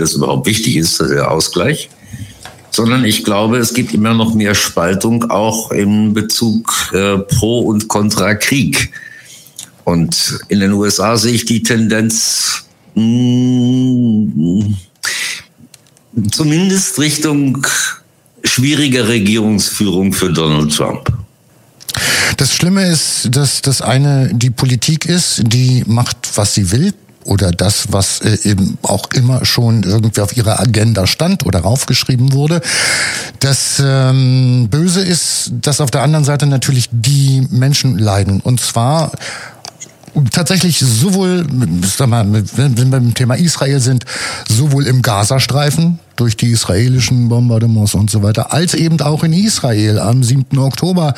das überhaupt wichtig ist, der Ausgleich, sondern ich glaube, es gibt immer noch mehr Spaltung auch in Bezug pro und contra Krieg. Und in den USA sehe ich die Tendenz zumindest Richtung schwieriger Regierungsführung für Donald Trump. Das Schlimme ist, dass das eine die Politik ist, die macht, was sie will. Oder das, was eben auch immer schon irgendwie auf ihrer Agenda stand oder raufgeschrieben wurde. Das Böse ist, dass auf der anderen Seite natürlich die Menschen leiden. Und zwar tatsächlich sowohl, sag mal, wenn wir beim Thema Israel sind, sowohl im Gazastreifen durch die israelischen Bombardements und so weiter, als eben auch in Israel am 7. Oktober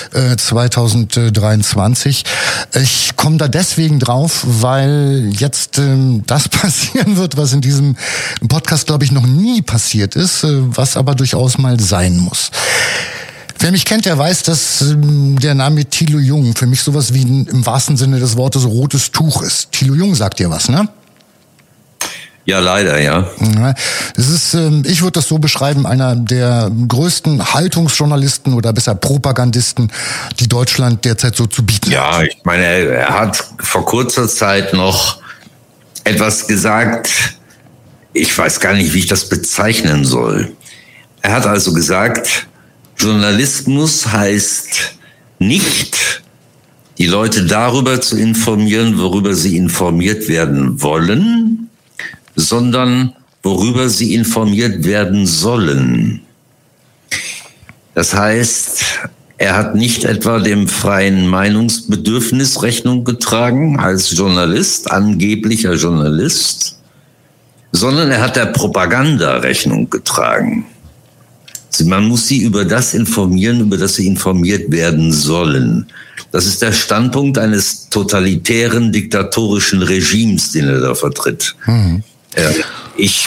2023. Ich komme da deswegen drauf, weil jetzt das passieren wird, was in diesem Podcast, glaube ich, noch nie passiert ist, was aber durchaus mal sein muss. Wer mich kennt, der weiß, dass der Name Thilo Jung für mich sowas wie im wahrsten Sinne des Wortes rotes Tuch ist. Thilo Jung sagt dir was, ne? Ja, leider, ja. Es ist, ich würde das so beschreiben, einer der größten Haltungsjournalisten oder besser Propagandisten, die Deutschland derzeit so zu bieten hat. Ja, ich meine, er hat vor kurzer Zeit noch etwas gesagt, ich weiß gar nicht, wie ich das bezeichnen soll. Er hat also gesagt, Journalismus heißt nicht, die Leute darüber zu informieren, worüber sie informiert werden wollen, sondern worüber sie informiert werden sollen. Das heißt, er hat nicht etwa dem freien Meinungsbedürfnis Rechnung getragen als Journalist, angeblicher Journalist, sondern er hat der Propaganda Rechnung getragen. Man muss sie über das informieren, über das sie informiert werden sollen. Das ist der Standpunkt eines totalitären, diktatorischen Regimes, den er da vertritt. Ich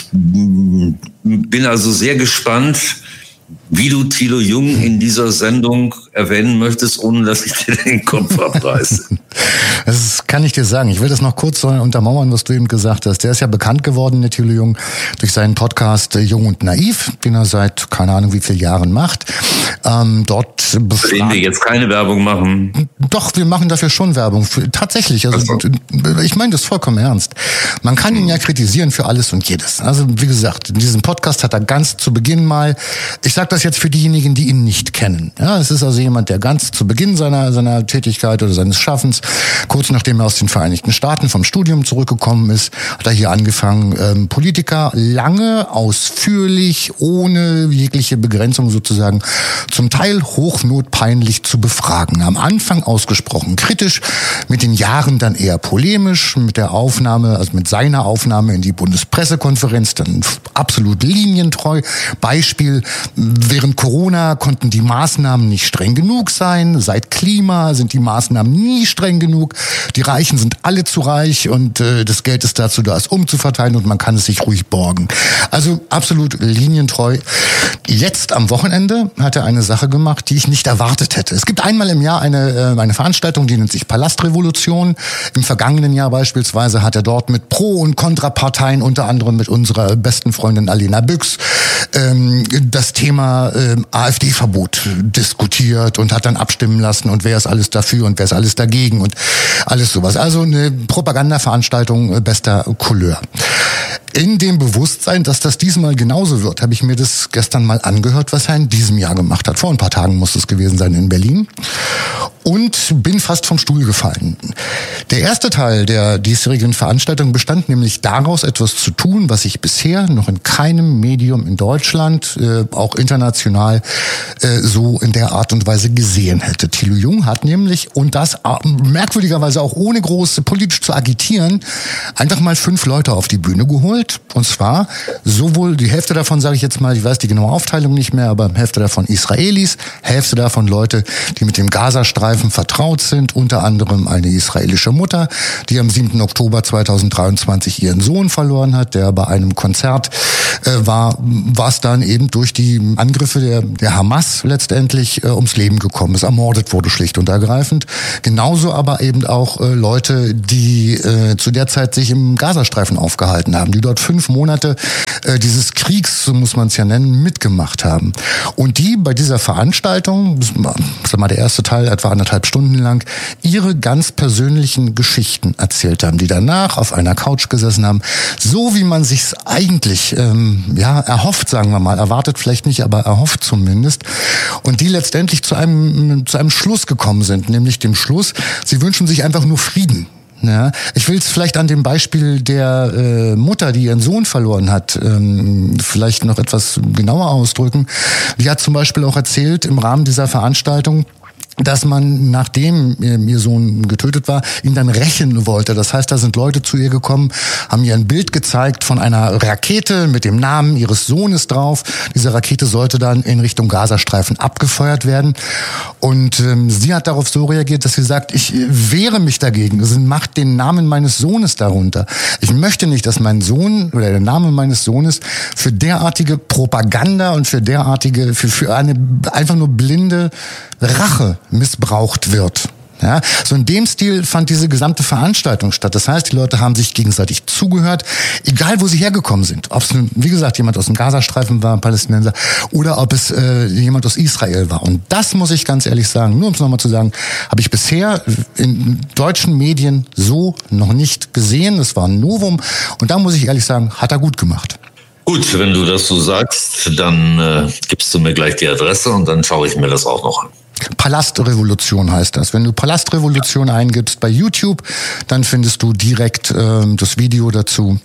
bin also sehr gespannt, wie du Thilo Jung in dieser Sendung erwähnen möchtest, ohne dass ich dir den Kopf abreiße. Das kann ich dir sagen. Ich will das noch kurz untermauern, was du eben gesagt hast. Der ist ja bekannt geworden, der Thilo Jung, durch seinen Podcast Jung und Naiv, den er seit keine Ahnung wie vielen Jahren macht. Dort befragt. Wenn wir jetzt keine Werbung machen. Doch, wir machen dafür schon Werbung. Tatsächlich. Also, ich meine das vollkommen ernst. Man kann ihn ja kritisieren für alles und jedes. Also wie gesagt, in diesem Podcast hat er ganz zu Beginn mal, ich sage das jetzt für diejenigen, die ihn nicht kennen. Ja, es ist also jemand, der ganz zu Beginn seiner Tätigkeit oder seines Schaffens, kurz nachdem er aus den Vereinigten Staaten vom Studium zurückgekommen ist, hat er hier angefangen, Politiker lange, ausführlich, ohne jegliche Begrenzung sozusagen, zum Teil hochnotpeinlich zu befragen. Am Anfang ausgesprochen kritisch, mit den Jahren dann eher polemisch, mit der Aufnahme, also mit seiner Aufnahme in die Bundespressekonferenz, dann absolut linientreu. Beispiel, während Corona konnten die Maßnahmen nicht streng genug sein, seit Klima sind die Maßnahmen nie streng genug, die Reichen sind alle zu reich und das Geld ist dazu da, es umzuverteilen und man kann es sich ruhig borgen. Also absolut linientreu. Jetzt am Wochenende hat er eine Sache gemacht, die ich nicht erwartet hätte. Es gibt einmal im Jahr eine Veranstaltung, die nennt sich Palastrevolution. Im vergangenen Jahr beispielsweise hat er dort mit Pro- und Kontraparteien, unter anderem mit unserer besten Freundin Alena Büchs, das Thema AfD-Verbot diskutiert und hat dann abstimmen lassen und wer ist alles dafür und wer ist alles dagegen und alles sowas. Also eine Propagandaveranstaltung bester Couleur. In dem Bewusstsein, dass das diesmal genauso wird, habe ich mir das gestern mal angehört, was er in diesem Jahr gemacht hat. Vor ein paar Tagen muss es gewesen sein in Berlin. Und bin fast vom Stuhl gefallen. Der erste Teil der diesjährigen Veranstaltung bestand nämlich daraus, etwas zu tun, was ich bisher noch in keinem Medium in Deutschland, auch international, so in der Art und Weise gesehen hätte. Thilo Jung hat nämlich, und das merkwürdigerweise auch ohne groß politisch zu agitieren, einfach mal 5 Leute auf die Bühne geholt. Und zwar sowohl die Hälfte davon, sage ich jetzt mal, ich weiß die genaue Aufteilung nicht mehr, aber Hälfte davon Israelis, Hälfte davon Leute, die mit dem Gazastreifen vertraut sind, unter anderem eine israelische Mutter, die am 7. Oktober 2023 ihren Sohn verloren hat, der bei einem Konzert war es dann eben durch die Angriffe der Hamas letztendlich ums Leben gekommen ist, ermordet wurde schlicht und ergreifend. Genauso aber eben auch Leute, die zu der Zeit sich im Gazastreifen aufgehalten haben, die dort 5 Monate dieses Kriegs, so muss man es ja nennen, mitgemacht haben. Und die bei dieser Veranstaltung, sag mal der erste Teil etwa 1,5 Stunden lang, ihre ganz persönlichen Geschichten erzählt haben, die danach auf einer Couch gesessen haben, so wie man sich's eigentlich erhofft, sagen wir mal, erwartet vielleicht nicht, aber erhofft zumindest, und die letztendlich zu einem Schluss gekommen sind, nämlich dem Schluss, sie wünschen sich einfach nur Frieden. Ja, ich will es vielleicht an dem Beispiel der Mutter, die ihren Sohn verloren hat, vielleicht noch etwas genauer ausdrücken. Die hat zum Beispiel auch erzählt im Rahmen dieser Veranstaltung, dass man, nachdem ihr Sohn getötet war, ihn dann rächen wollte. Das heißt, da sind Leute zu ihr gekommen, haben ihr ein Bild gezeigt von einer Rakete mit dem Namen ihres Sohnes drauf. Diese Rakete sollte dann in Richtung Gazastreifen abgefeuert werden. Und sie hat darauf so reagiert, dass sie sagt, ich wehre mich dagegen. Also macht den Namen meines Sohnes darunter. Ich möchte nicht, dass mein Sohn oder der Name meines Sohnes für derartige Propaganda und für eine einfach nur blinde Rache missbraucht wird. Ja, so in dem Stil fand diese gesamte Veranstaltung statt. Das heißt, die Leute haben sich gegenseitig zugehört, egal wo sie hergekommen sind. Ob es, wie gesagt, jemand aus dem Gazastreifen war, ein Palästinenser, oder ob es jemand aus Israel war. Und das muss ich ganz ehrlich sagen, nur um es nochmal zu sagen, habe ich bisher in deutschen Medien so noch nicht gesehen. Das war ein Novum. Und da muss ich ehrlich sagen, hat er gut gemacht. Gut, wenn du das so sagst, dann gibst du mir gleich die Adresse und dann schaue ich mir das auch noch an. Palastrevolution heißt das. Wenn du Palastrevolution eingibst bei YouTube, dann findest du direkt das Video dazu.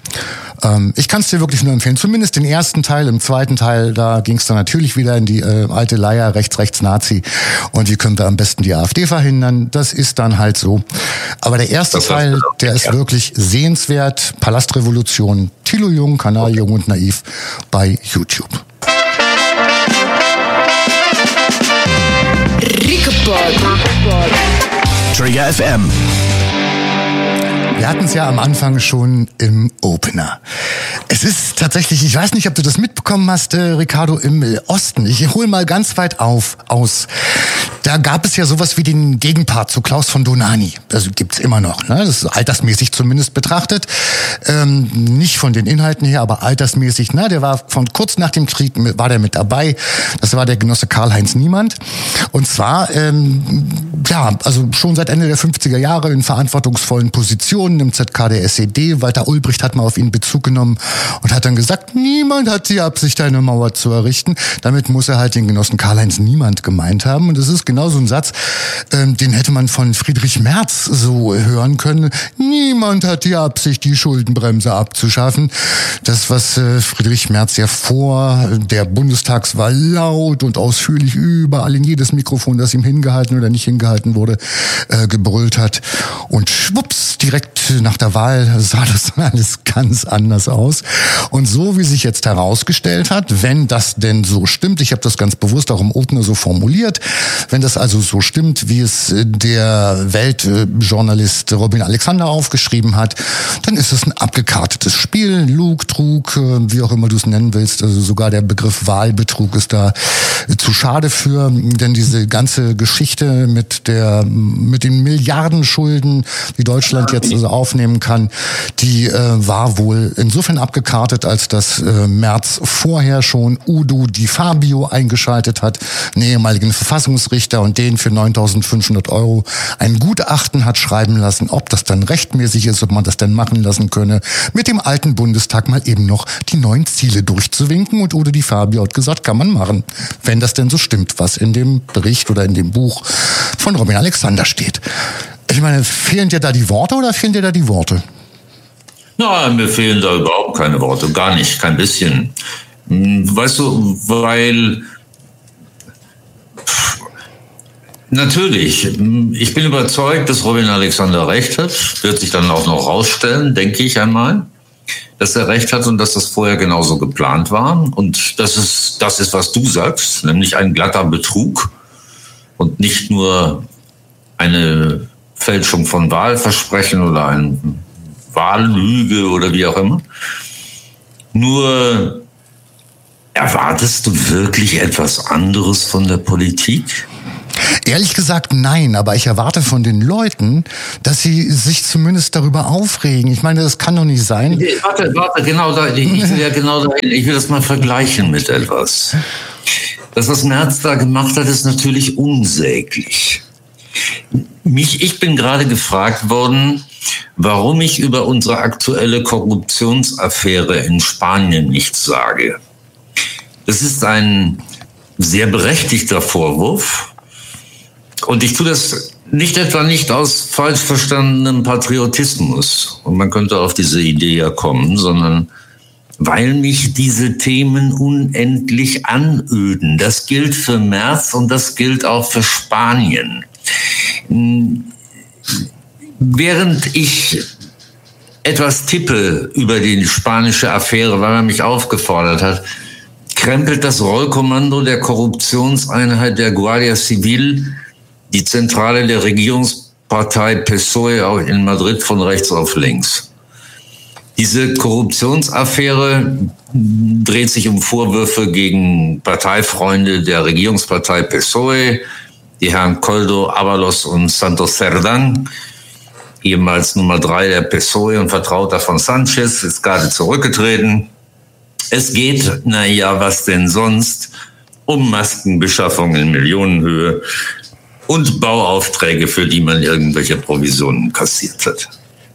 Ich kann es dir wirklich nur empfehlen. Zumindest den ersten Teil. Im zweiten Teil, da ging es dann natürlich wieder in die alte Leier rechts-Nazi. Und wie können wir am besten die AfD verhindern? Das ist dann halt so. Aber der erste Teil, der ist wirklich sehenswert. Palastrevolution, Thilo Jung, Kanal Jung und Naiv bei YouTube. Trigger FM. Wir hatten es ja am Anfang schon im Opener. Es ist tatsächlich, ich weiß nicht, ob du das mitbekommen hast, Ricardo, im Osten. Ich hole mal ganz weit aus. Da gab es ja sowas wie den Gegenpart zu Klaus von Donani. Das gibt's immer noch, ne? Das ist altersmäßig zumindest betrachtet. Nicht von den Inhalten her, aber altersmäßig. Na, der war von kurz nach dem Krieg war der mit dabei. Das war der Genosse Karl-Heinz Niemand. Und zwar, also schon seit Ende der 50er Jahre in verantwortungsvollen Positionen im ZK der SED. Walter Ulbricht hat mal auf ihn Bezug genommen und hat dann gesagt, niemand hat die Absicht, eine Mauer zu errichten. Damit muss er halt den Genossen Karl-Heinz Niemand gemeint haben. Und das ist genau so ein Satz, den hätte man von Friedrich Merz so hören können. Niemand hat die Absicht, die Schuldenbremse abzuschaffen. Das, was Friedrich Merz ja vor der Bundestagswahl laut und ausführlich überall in jedes Mikrofon, das ihm hingehalten oder nicht hingehalten wurde, gebrüllt hat. Und schwupps, direkt nach der Wahl sah das alles ganz anders aus. Und so wie sich jetzt herausgestellt hat, wenn das denn so stimmt, ich habe das ganz bewusst auch im Opener so formuliert, wenn das also so stimmt, wie es der Weltjournalist Robin Alexander aufgeschrieben hat, dann ist es ein abgekartetes Spiel, Lug, Trug, wie auch immer du es nennen willst. Also sogar der Begriff Wahlbetrug ist da zu schade für, denn diese ganze Geschichte mit den Milliardenschulden, die Deutschland jetzt also aufnehmen kann, die war wohl insofern abgekartet, als dass Merz vorher schon Udo Di Fabio eingeschaltet hat, einen ehemaligen Verfassungsrichter, und den für 9.500 € ein Gutachten hat schreiben lassen, ob das dann rechtmäßig ist, ob man das denn machen lassen könne, mit dem alten Bundestag mal eben noch die neuen Ziele durchzuwinken. Und Udo Di Fabio hat gesagt, kann man machen, wenn das denn so stimmt, was in dem Bericht oder in dem Buch von Robin Alexander steht. Ich meine, fehlen dir da die Worte oder fehlen dir da die Worte? Nein, mir fehlen da überhaupt keine Worte, gar nicht, kein bisschen. Weißt du, weil natürlich, ich bin überzeugt, dass Robin Alexander recht hat, wird sich dann auch noch rausstellen, denke ich einmal, dass er recht hat und dass das vorher genauso geplant war. Und das ist, was du sagst, nämlich ein glatter Betrug und nicht nur eine Fälschung von Wahlversprechen oder eine Wahllüge oder wie auch immer. Nur Erwartest du wirklich etwas anderes von der Politik? Ehrlich gesagt nein, aber ich erwarte von den Leuten, dass sie sich zumindest darüber aufregen. Ich meine, das kann doch nicht sein. Warte, genau da. Ich will ja genau dahin. Ich will das mal vergleichen mit etwas. Das, was Merz da gemacht hat, ist natürlich unsäglich. Ich bin gerade gefragt worden, warum ich über unsere aktuelle Korruptionsaffäre in Spanien nichts sage. Das ist ein sehr berechtigter Vorwurf. Und ich tue das nicht aus falsch verstandenem Patriotismus. Und man könnte auf diese Idee ja kommen, sondern weil mich diese Themen unendlich anöden. Das gilt für Merz und das gilt auch für Spanien. Während ich etwas tippe über die spanische Affäre, weil man mich aufgefordert hat, krempelt das Rollkommando der Korruptionseinheit der Guardia Civil, die Zentrale der Regierungspartei PSOE auch in Madrid, von rechts auf links. Diese Korruptionsaffäre dreht sich um Vorwürfe gegen Parteifreunde der Regierungspartei PSOE, die Herren Koldo, Ábalos und Santos Cerdán, ehemals Nummer 3 der PSOE und Vertrauter von Sanchez, ist gerade zurückgetreten. Es geht, was denn sonst, um Maskenbeschaffung in Millionenhöhe und Bauaufträge, für die man irgendwelche Provisionen kassiert hat.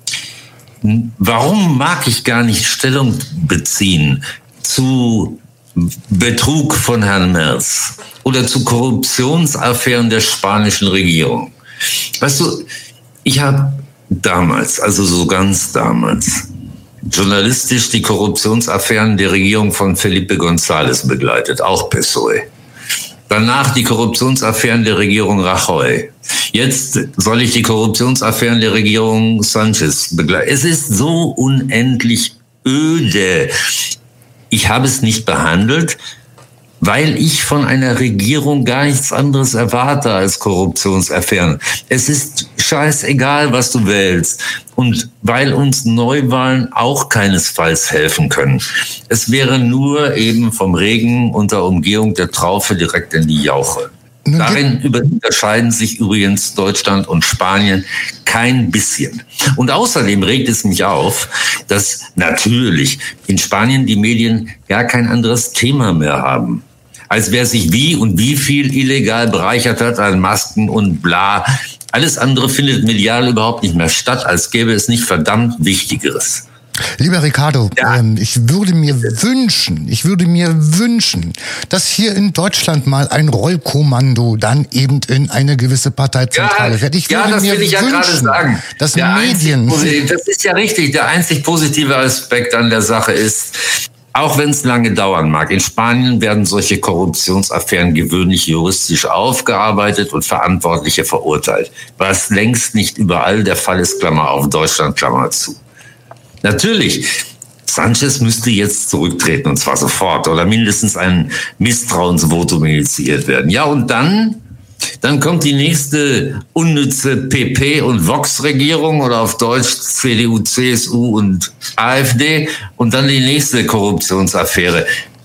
Warum mag ich gar nicht Stellung beziehen zu Betrug von Herrn Merz oder zu Korruptionsaffären der spanischen Regierung? Weißt du, ich habe damals, also so ganz damals, journalistisch die Korruptionsaffären der Regierung von Felipe González begleitet, auch PSOE. Danach die Korruptionsaffären der Regierung Rajoy. Jetzt soll ich die Korruptionsaffären der Regierung Sanchez begleiten. Es ist so unendlich öde. Ich habe es nicht behandelt, weil ich von einer Regierung gar nichts anderes erwarte als Korruptionsaffären. Es ist scheißegal, was du wählst. Und weil uns Neuwahlen auch keinesfalls helfen können. Es wäre nur eben vom Regen unter Umgehung der Traufe direkt in die Jauche. Darin unterscheiden sich übrigens Deutschland und Spanien kein bisschen. Und außerdem regt es mich auf, dass natürlich in Spanien die Medien gar kein anderes Thema mehr haben, als wer sich wie und wie viel illegal bereichert hat an Masken und bla. Alles andere findet medial überhaupt nicht mehr statt, als gäbe es nicht verdammt Wichtigeres. Lieber Ricardo, ich würde mir wünschen, dass hier in Deutschland mal ein Rollkommando dann eben in eine gewisse Parteizentrale fährt. Ich würde mir wünschen, gerade sagen, dass Medien... Das ist ja richtig. Der einzig positive Aspekt an der Sache ist, auch wenn es lange dauern mag, in Spanien werden solche Korruptionsaffären gewöhnlich juristisch aufgearbeitet und Verantwortliche verurteilt, was längst nicht überall der Fall ist, Klammer auf Deutschland, Klammer zu. Natürlich, Sanchez müsste jetzt zurücktreten, und zwar sofort, oder mindestens ein Misstrauensvotum initiiert werden. Ja, und dann kommt die nächste unnütze PP- und Vox-Regierung oder auf Deutsch CDU, CSU und AfD und dann die nächste Korruptionsaffäre.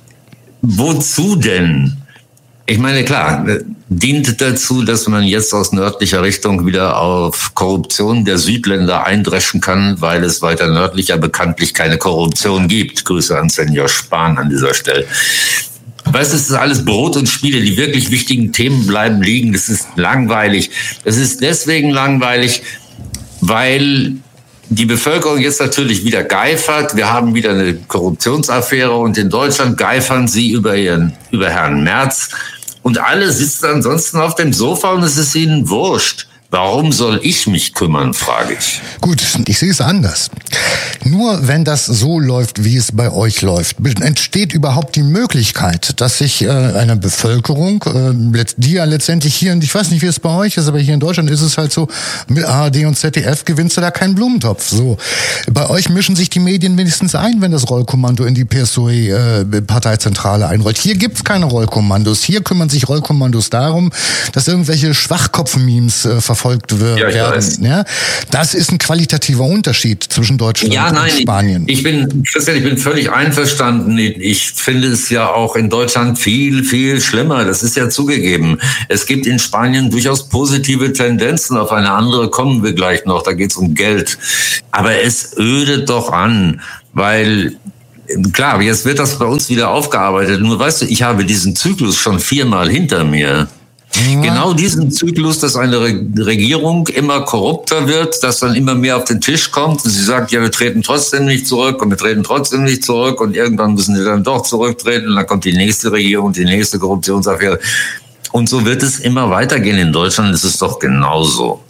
Wozu denn? Ich meine, klar, dient dazu, dass man jetzt aus nördlicher Richtung wieder auf Korruption der Südländer eindreschen kann, weil es weiter nördlicher bekanntlich keine Korruption gibt. Grüße an Senior Spahn an dieser Stelle. Weißt du, es ist alles Brot und Spiele. Die wirklich wichtigen Themen bleiben liegen. Das ist langweilig. Es ist deswegen langweilig, weil die Bevölkerung jetzt natürlich wieder geifert. Wir haben wieder eine Korruptionsaffäre und in Deutschland geifern sie über Herrn Merz. Und alle sitzen ansonsten auf dem Sofa und es ist ihnen wurscht. Warum soll ich mich kümmern, frage ich. Gut, ich sehe es anders. Nur wenn das so läuft, wie es bei euch läuft, entsteht überhaupt die Möglichkeit, dass sich eine Bevölkerung, die ja letztendlich hier, und ich weiß nicht, wie es bei euch ist, aber hier in Deutschland ist es halt so, mit ARD und ZDF gewinnst du da keinen Blumentopf. So, bei euch mischen sich die Medien wenigstens ein, wenn das Rollkommando in die PSOE-Parteizentrale einrollt. Hier gibt's keine Rollkommandos. Hier kümmern sich Rollkommandos darum, dass irgendwelche Schwachkopf-Memes verfolgt verfolgt werden. Ja, das ist ein qualitativer Unterschied zwischen Deutschland und Spanien. Christian, ich bin völlig einverstanden. Ich finde es ja auch in Deutschland viel, viel schlimmer. Das ist ja zugegeben. Es gibt in Spanien durchaus positive Tendenzen. Auf eine andere kommen wir gleich noch. Da geht es um Geld. Aber es ödet doch an, weil klar, jetzt wird das bei uns wieder aufgearbeitet. Nur weißt du, ich habe diesen Zyklus schon 4-mal hinter mir. Ja. Genau diesen Zyklus, dass eine Regierung immer korrupter wird, dass dann immer mehr auf den Tisch kommt und sie sagt, ja, wir treten trotzdem nicht zurück und wir treten trotzdem nicht zurück und irgendwann müssen sie dann doch zurücktreten und dann kommt die nächste Regierung, die nächste Korruptionsaffäre. Und so wird es immer weitergehen. In Deutschland ist es doch genauso.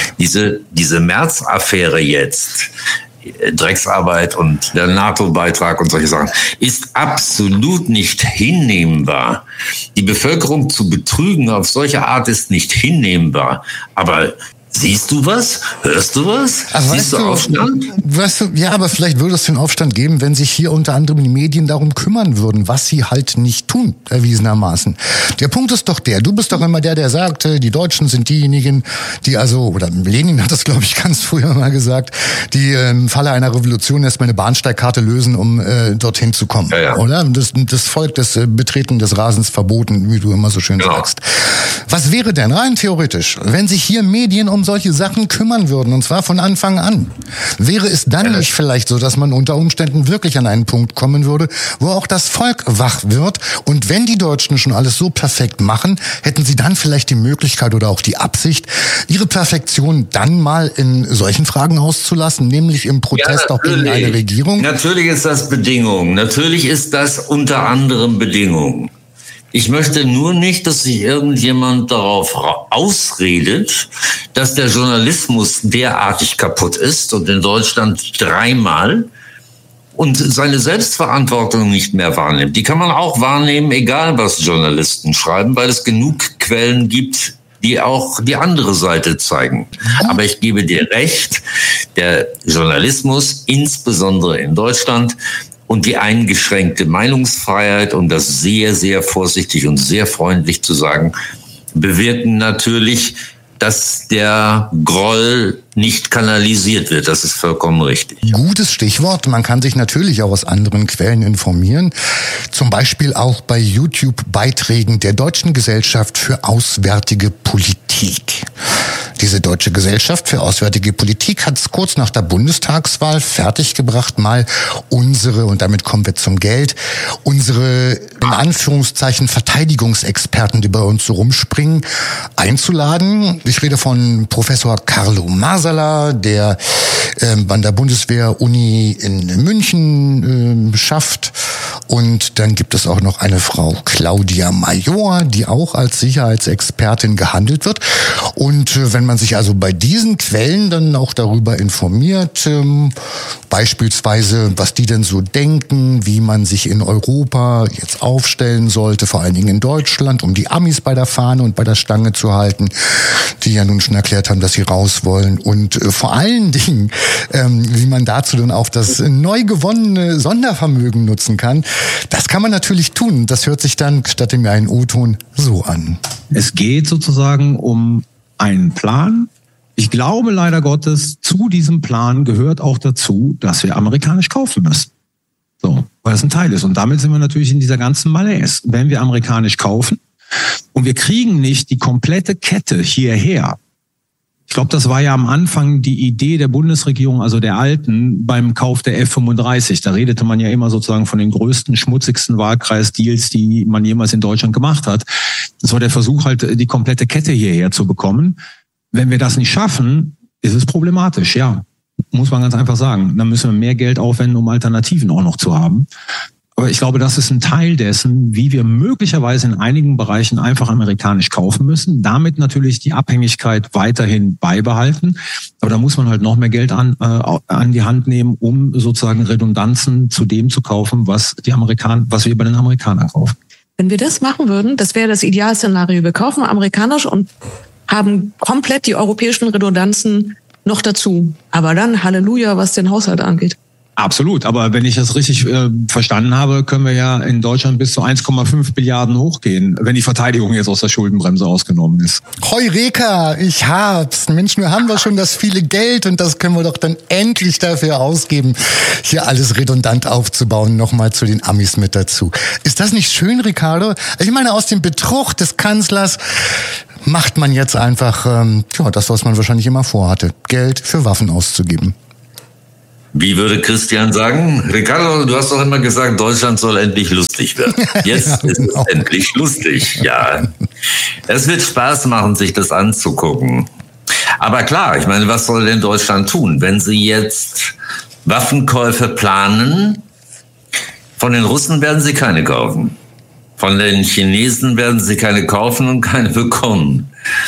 Diese Merz-Affäre jetzt, Drecksarbeit und der NATO-Beitrag und solche Sachen, ist absolut nicht hinnehmbar. Die Bevölkerung zu betrügen auf solche Art ist nicht hinnehmbar. Aber siehst du was? Hörst du was? Siehst du Aufstand? Weißt du, ja, aber vielleicht würde es den Aufstand geben, wenn sich hier unter anderem die Medien darum kümmern würden, was sie halt nicht tun, erwiesenermaßen. Der Punkt ist doch du bist doch immer der sagt, die Deutschen sind diejenigen, die oder Lenin hat das, glaube ich, ganz früher mal gesagt, die im Falle einer Revolution erstmal eine Bahnsteigkarte lösen, um dorthin zu kommen. Ja. Oder? Das Volk des Betreten des Rasens verboten, wie du immer so schön sagst. Was wäre denn rein theoretisch, wenn sich hier Medien um solche Sachen kümmern würden, und zwar von Anfang an? Wäre es dann nicht vielleicht so, dass man unter Umständen wirklich an einen Punkt kommen würde, wo auch das Volk wach wird? Und wenn die Deutschen schon alles so perfekt machen, hätten sie dann vielleicht die Möglichkeit oder auch die Absicht, ihre Perfektion dann mal in solchen Fragen auszulassen, nämlich im Protest auch gegen eine Regierung? Natürlich ist das Bedingung. Natürlich ist das unter anderem Bedingung. Ich möchte nur nicht, dass sich irgendjemand darauf ausredet, dass der Journalismus derartig kaputt ist und in Deutschland 3-mal und seine Selbstverantwortung nicht mehr wahrnimmt. Die kann man auch wahrnehmen, egal was Journalisten schreiben, weil es genug Quellen gibt, die auch die andere Seite zeigen. Aber ich gebe dir recht, der Journalismus, insbesondere in Deutschland, und die eingeschränkte Meinungsfreiheit, um das sehr, sehr vorsichtig und sehr freundlich zu sagen, bewirken natürlich, dass der Groll nicht kanalisiert wird. Das ist vollkommen richtig. Gutes Stichwort. Man kann sich natürlich auch aus anderen Quellen informieren. Zum Beispiel auch bei YouTube-Beiträgen der Deutschen Gesellschaft für Auswärtige Politik. Diese Deutsche Gesellschaft für Auswärtige Politik hat es kurz nach der Bundestagswahl fertiggebracht, mal unsere, und damit kommen wir zum Geld, unsere, in Anführungszeichen, Verteidigungsexperten, die bei uns so rumspringen, einzuladen. Ich rede von Professor Carlo Masala, der an der Bundeswehr-Uni in München schafft. Und dann gibt es auch noch eine Frau, Claudia Major, die auch als Sicherheitsexpertin gehandelt wird. Und wenn man sich also bei diesen Quellen dann auch darüber informiert, beispielsweise, was die denn so denken, wie man sich in Europa jetzt aufstellen sollte, vor allen Dingen in Deutschland, um die Amis bei der Fahne und bei der Stange zu halten, die ja nun schon erklärt haben, dass sie raus wollen. Und vor allen Dingen, wie man dazu dann auch das neu gewonnene Sondervermögen nutzen kann, das kann man natürlich tun. Das hört sich dann statt dem einen O-Ton so an. Es geht sozusagen um einen Plan. Ich glaube leider Gottes, zu diesem Plan gehört auch dazu, dass wir amerikanisch kaufen müssen. So, weil es ein Teil ist. Und damit sind wir natürlich in dieser ganzen Malaise. Wenn wir amerikanisch kaufen und wir kriegen nicht die komplette Kette hierher. Ich glaube, das war ja am Anfang die Idee der Bundesregierung, also der Alten, beim Kauf der F-35. Da redete man ja immer sozusagen von den größten, schmutzigsten Wahlkreisdeals, die man jemals in Deutschland gemacht hat. Das war der Versuch, halt die komplette Kette hierher zu bekommen. Wenn wir das nicht schaffen, ist es problematisch, ja. Muss man ganz einfach sagen. Dann müssen wir mehr Geld aufwenden, um Alternativen auch noch zu haben. Aber ich glaube, das ist ein Teil dessen, wie wir möglicherweise in einigen Bereichen einfach amerikanisch kaufen müssen. Damit natürlich die Abhängigkeit weiterhin beibehalten. Aber da muss man halt noch mehr Geld an die Hand nehmen, um sozusagen Redundanzen zu dem zu kaufen, was wir bei den Amerikanern kaufen. Wenn wir das machen würden, das wäre das Idealszenario. Wir kaufen amerikanisch und haben komplett die europäischen Redundanzen noch dazu. Aber dann Halleluja, was den Haushalt angeht. Absolut, aber wenn ich das richtig verstanden habe, können wir ja in Deutschland bis zu 1,5 Milliarden hochgehen, wenn die Verteidigung jetzt aus der Schuldenbremse ausgenommen ist. Heureka, ich hab's. Mensch, nur haben wir schon das viele Geld und das können wir doch dann endlich dafür ausgeben, hier alles redundant aufzubauen. Nochmal zu den Amis mit dazu. Ist das nicht schön, Ricardo? Ich meine, aus dem Betrug des Kanzlers macht man jetzt einfach das, was man wahrscheinlich immer vorhatte, Geld für Waffen auszugeben. Wie würde Christian sagen? Ricardo, du hast doch immer gesagt, Deutschland soll endlich lustig werden. Jetzt ja, ist es endlich lustig, ja. Es wird Spaß machen, sich das anzugucken. Aber klar, ich meine, was soll denn Deutschland tun, wenn sie jetzt Waffenkäufe planen? Von den Russen werden sie keine kaufen. Von den Chinesen werden sie keine kaufen und keine bekommen.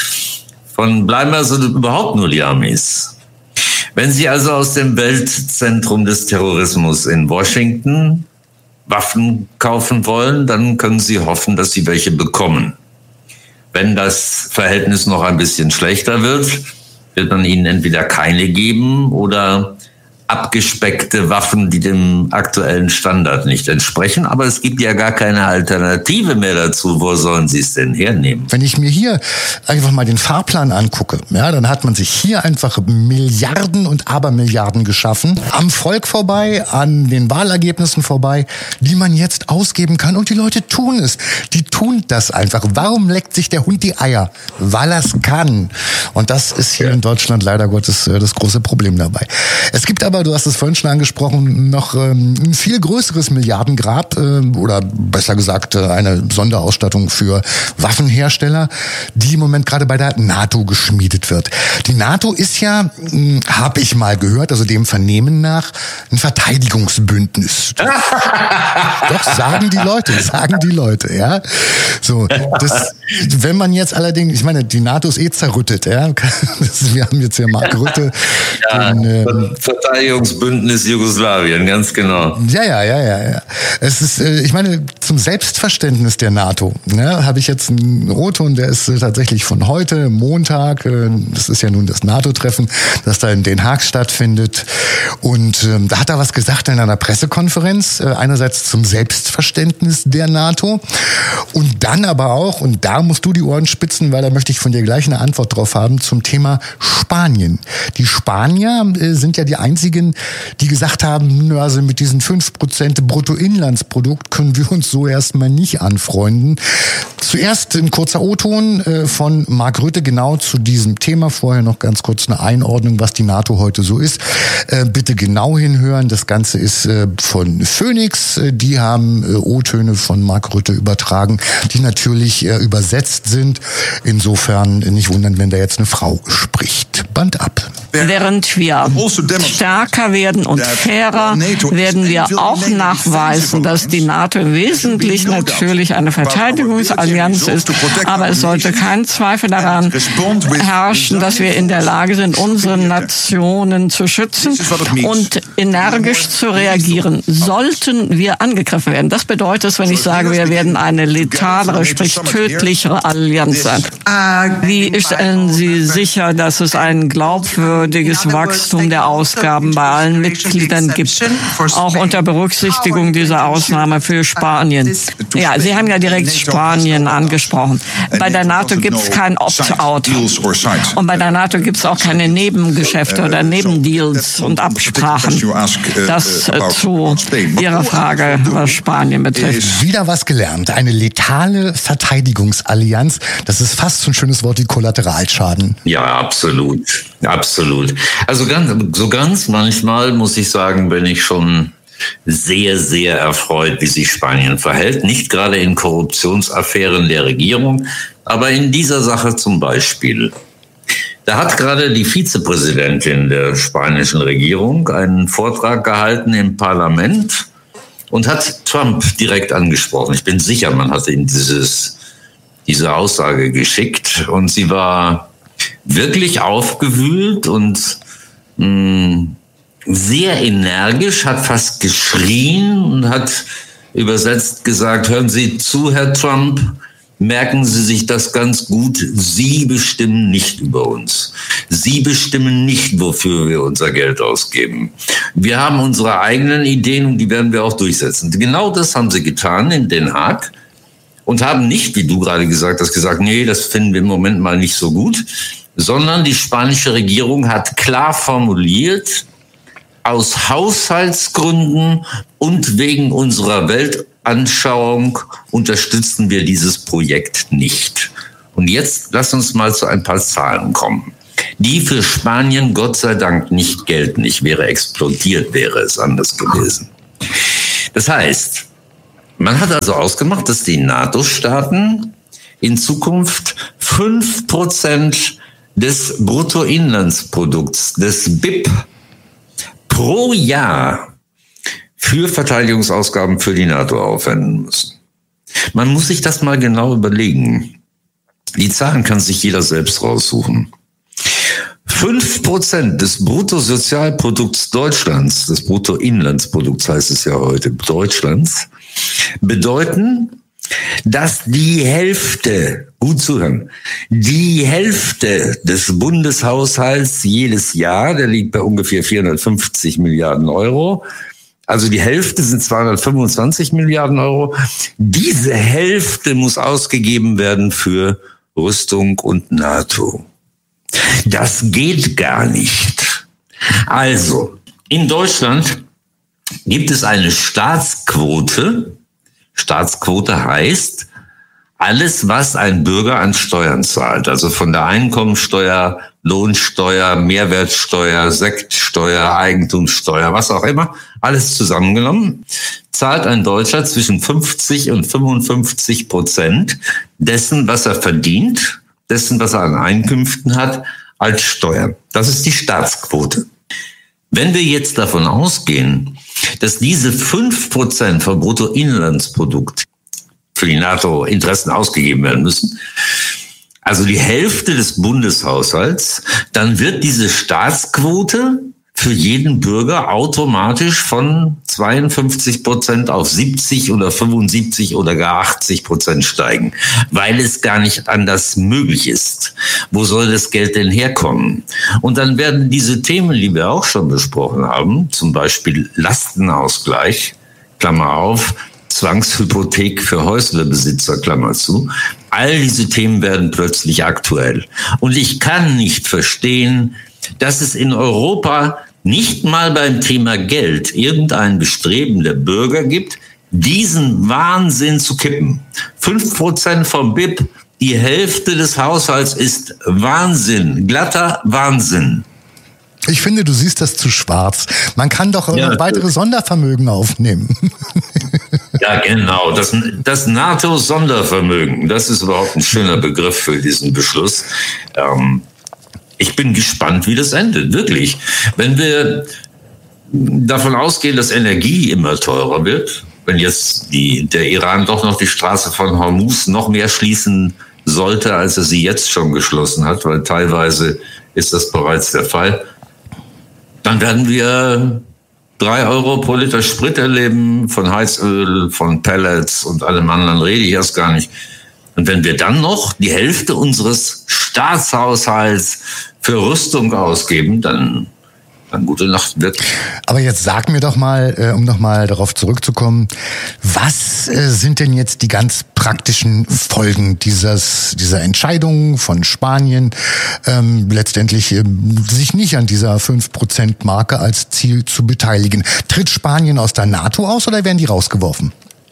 Bleiben also überhaupt nur die Amis. Wenn Sie also aus dem Weltzentrum des Terrorismus in Washington Waffen kaufen wollen, dann können Sie hoffen, dass Sie welche bekommen. Wenn das Verhältnis noch ein bisschen schlechter wird man Ihnen entweder keine geben oder abgespeckte Waffen, die dem aktuellen Standard nicht entsprechen. Aber es gibt ja gar keine Alternative mehr dazu. Wo sollen Sie es denn hernehmen? Wenn ich mir hier einfach mal den Fahrplan angucke, ja, dann hat man sich hier einfach Milliarden und Abermilliarden geschaffen. Am Volk vorbei, an den Wahlergebnissen vorbei, die man jetzt ausgeben kann. Und die Leute tun es. Die tun das einfach. Warum leckt sich der Hund die Eier? Weil er es kann. Und das ist hier in Deutschland leider Gottes das große Problem dabei. Es gibt aber, du hast es vorhin schon angesprochen, noch ein viel größeres Milliardengrab oder besser gesagt eine Sonderausstattung für Waffenhersteller, die im Moment gerade bei der NATO geschmiedet wird. Die NATO ist ja, habe ich mal gehört, also dem Vernehmen nach, ein Verteidigungsbündnis. Doch, sagen die Leute, ja. So, wenn man jetzt allerdings, ich meine, die NATO ist zerrüttet, ja. Wir haben jetzt ja Mark Rutte. Ja, Verteidigungsbündnis Jugoslawien, ganz genau. Ja. Es ist, ich meine, zum Selbstverständnis der NATO, ne, habe ich jetzt einen O-Ton, der ist tatsächlich von heute, Montag, das ist ja nun das NATO-Treffen, das da in Den Haag stattfindet. Und da hat er was gesagt in einer Pressekonferenz, einerseits zum Selbstverständnis der NATO und dann aber auch, und da musst du die Ohren spitzen, weil da möchte ich von dir gleich eine Antwort drauf haben, zum Thema Spanien. Die Spanier sind ja die einzigen, die gesagt haben, also mit diesen 5% Bruttoinlandsprodukt können wir uns so erstmal nicht anfreunden. Zuerst ein kurzer O-Ton von Mark Rutte genau zu diesem Thema. Vorher noch ganz kurz eine Einordnung, was die NATO heute so ist. Bitte genau hinhören. Das Ganze ist von Phoenix. Die haben O-Töne von Mark Rutte übertragen, die natürlich übersetzt sind. Insofern nicht wundern, wenn da jetzt eine Frau spricht. Band ab. Während wir stärker werden und fairer, werden wir auch nachweisen, dass die NATO im Wesentlichen natürlich eine Verteidigungsallianz ist. Aber es sollte kein Zweifel daran herrschen, dass wir in der Lage sind, unsere Nationen zu schützen und energisch zu reagieren, sollten wir angegriffen werden. Das bedeutet, wenn ich sage, wir werden eine letalere, sprich tödlichere Allianz sein. Wie stellen Sie sicher, dass es ein glaubwürdiges Wachstum der Ausgaben bei allen Mitgliedern gibt, auch unter Berücksichtigung dieser Ausnahme für Spanien? Ja, Sie haben ja direkt Spanien angesprochen. Bei der NATO gibt es kein Opt-out. Und bei der NATO gibt es auch keine Nebengeschäfte oder Nebendeals und Absprachen. Das zu Ihrer Frage, was Spanien betrifft. Wieder was gelernt. Eine letale Verteidigungsallianz. Das ist fast so ein schönes Wort wie Kollateralschaden. Ja, absolut. Absolut. Also ganz manchmal, muss ich sagen, bin ich schon sehr, sehr erfreut, wie sich Spanien verhält. Nicht gerade in Korruptionsaffären der Regierung, aber in dieser Sache zum Beispiel. Da hat gerade die Vizepräsidentin der spanischen Regierung einen Vortrag gehalten im Parlament und hat Trump direkt angesprochen. Ich bin sicher, man hat ihm diese Aussage geschickt und sie war wirklich aufgewühlt und sehr energisch, hat fast geschrien und hat übersetzt gesagt, hören Sie zu, Herr Trump, merken Sie sich das ganz gut. Sie bestimmen nicht über uns. Sie bestimmen nicht, wofür wir unser Geld ausgeben. Wir haben unsere eigenen Ideen und die werden wir auch durchsetzen. Genau das haben sie getan in Den Haag und haben nicht, wie du gerade gesagt hast, gesagt, nee, das finden wir im Moment mal nicht so gut, sondern die spanische Regierung hat klar formuliert, aus Haushaltsgründen und wegen unserer Weltanschauung unterstützen wir dieses Projekt nicht. Und jetzt lass uns mal zu ein paar Zahlen kommen, die für Spanien Gott sei Dank nicht gelten. Ich wäre explodiert, wäre es anders gewesen. Das heißt, man hat also ausgemacht, dass die NATO-Staaten in Zukunft 5% des Bruttoinlandsprodukts, des BIP, pro Jahr für Verteidigungsausgaben für die NATO aufwenden müssen. Man muss sich das mal genau überlegen. Die Zahlen kann sich jeder selbst raussuchen. 5% des Bruttosozialprodukts Deutschlands, des Bruttoinlandsprodukts heißt es ja heute, Deutschlands, bedeuten, dass die Hälfte, gut zuhören, die Hälfte des Bundeshaushalts jedes Jahr, der liegt bei ungefähr 450 Milliarden Euro, also die Hälfte sind 225 Milliarden Euro, diese Hälfte muss ausgegeben werden für Rüstung und NATO. Das geht gar nicht. Also, in Deutschland gibt es eine Staatsquote. Staatsquote heißt, alles, was ein Bürger an Steuern zahlt, also von der Einkommensteuer, Lohnsteuer, Mehrwertsteuer, Sektsteuer, Eigentumssteuer, was auch immer, alles zusammengenommen, zahlt ein Deutscher zwischen 50 und 55% dessen, was er verdient, dessen, was er an Einkünften hat, als Steuern. Das ist die Staatsquote. Wenn wir jetzt davon ausgehen, dass diese 5% vom Bruttoinlandsprodukt für die NATO-Interessen ausgegeben werden müssen, also die Hälfte des Bundeshaushalts, dann wird diese Staatsquote für jeden Bürger automatisch von 52% auf 70 oder 75 oder gar 80% steigen, weil es gar nicht anders möglich ist. Wo soll das Geld denn herkommen? Und dann werden diese Themen, die wir auch schon besprochen haben, zum Beispiel Lastenausgleich, Klammer auf, Zwangshypothek für Häuslebesitzer, Klammer zu, all diese Themen werden plötzlich aktuell. Und ich kann nicht verstehen, dass es in Europa nicht mal beim Thema Geld irgendein Bestreben der Bürger gibt, diesen Wahnsinn zu kippen. 5% vom BIP, die Hälfte des Haushalts ist Wahnsinn, glatter Wahnsinn. Ich finde, du siehst das zu schwarz. Man kann doch weitere Sondervermögen aufnehmen. Ja, genau. Das NATO-Sondervermögen, das ist überhaupt ein schöner Begriff für diesen Beschluss. Ich bin gespannt, wie das endet, wirklich. Wenn wir davon ausgehen, dass Energie immer teurer wird, wenn jetzt der Iran doch noch die Straße von Hormuz noch mehr schließen sollte, als er sie jetzt schon geschlossen hat, weil teilweise ist das bereits der Fall, dann werden wir 3 Euro pro Liter Sprit erleben, von Heizöl, von Pellets und allem anderen rede ich erst gar nicht. Und wenn wir dann noch die Hälfte unseres Staatshaushalts für Rüstung ausgeben, dann gute Nacht wird. Aber jetzt sag mir doch mal, um nochmal darauf zurückzukommen, was sind denn jetzt die ganz praktischen Folgen dieser Entscheidung von Spanien, letztendlich sich nicht an dieser 5%-Marke als Ziel zu beteiligen? Tritt Spanien aus der NATO aus oder werden die rausgeworfen?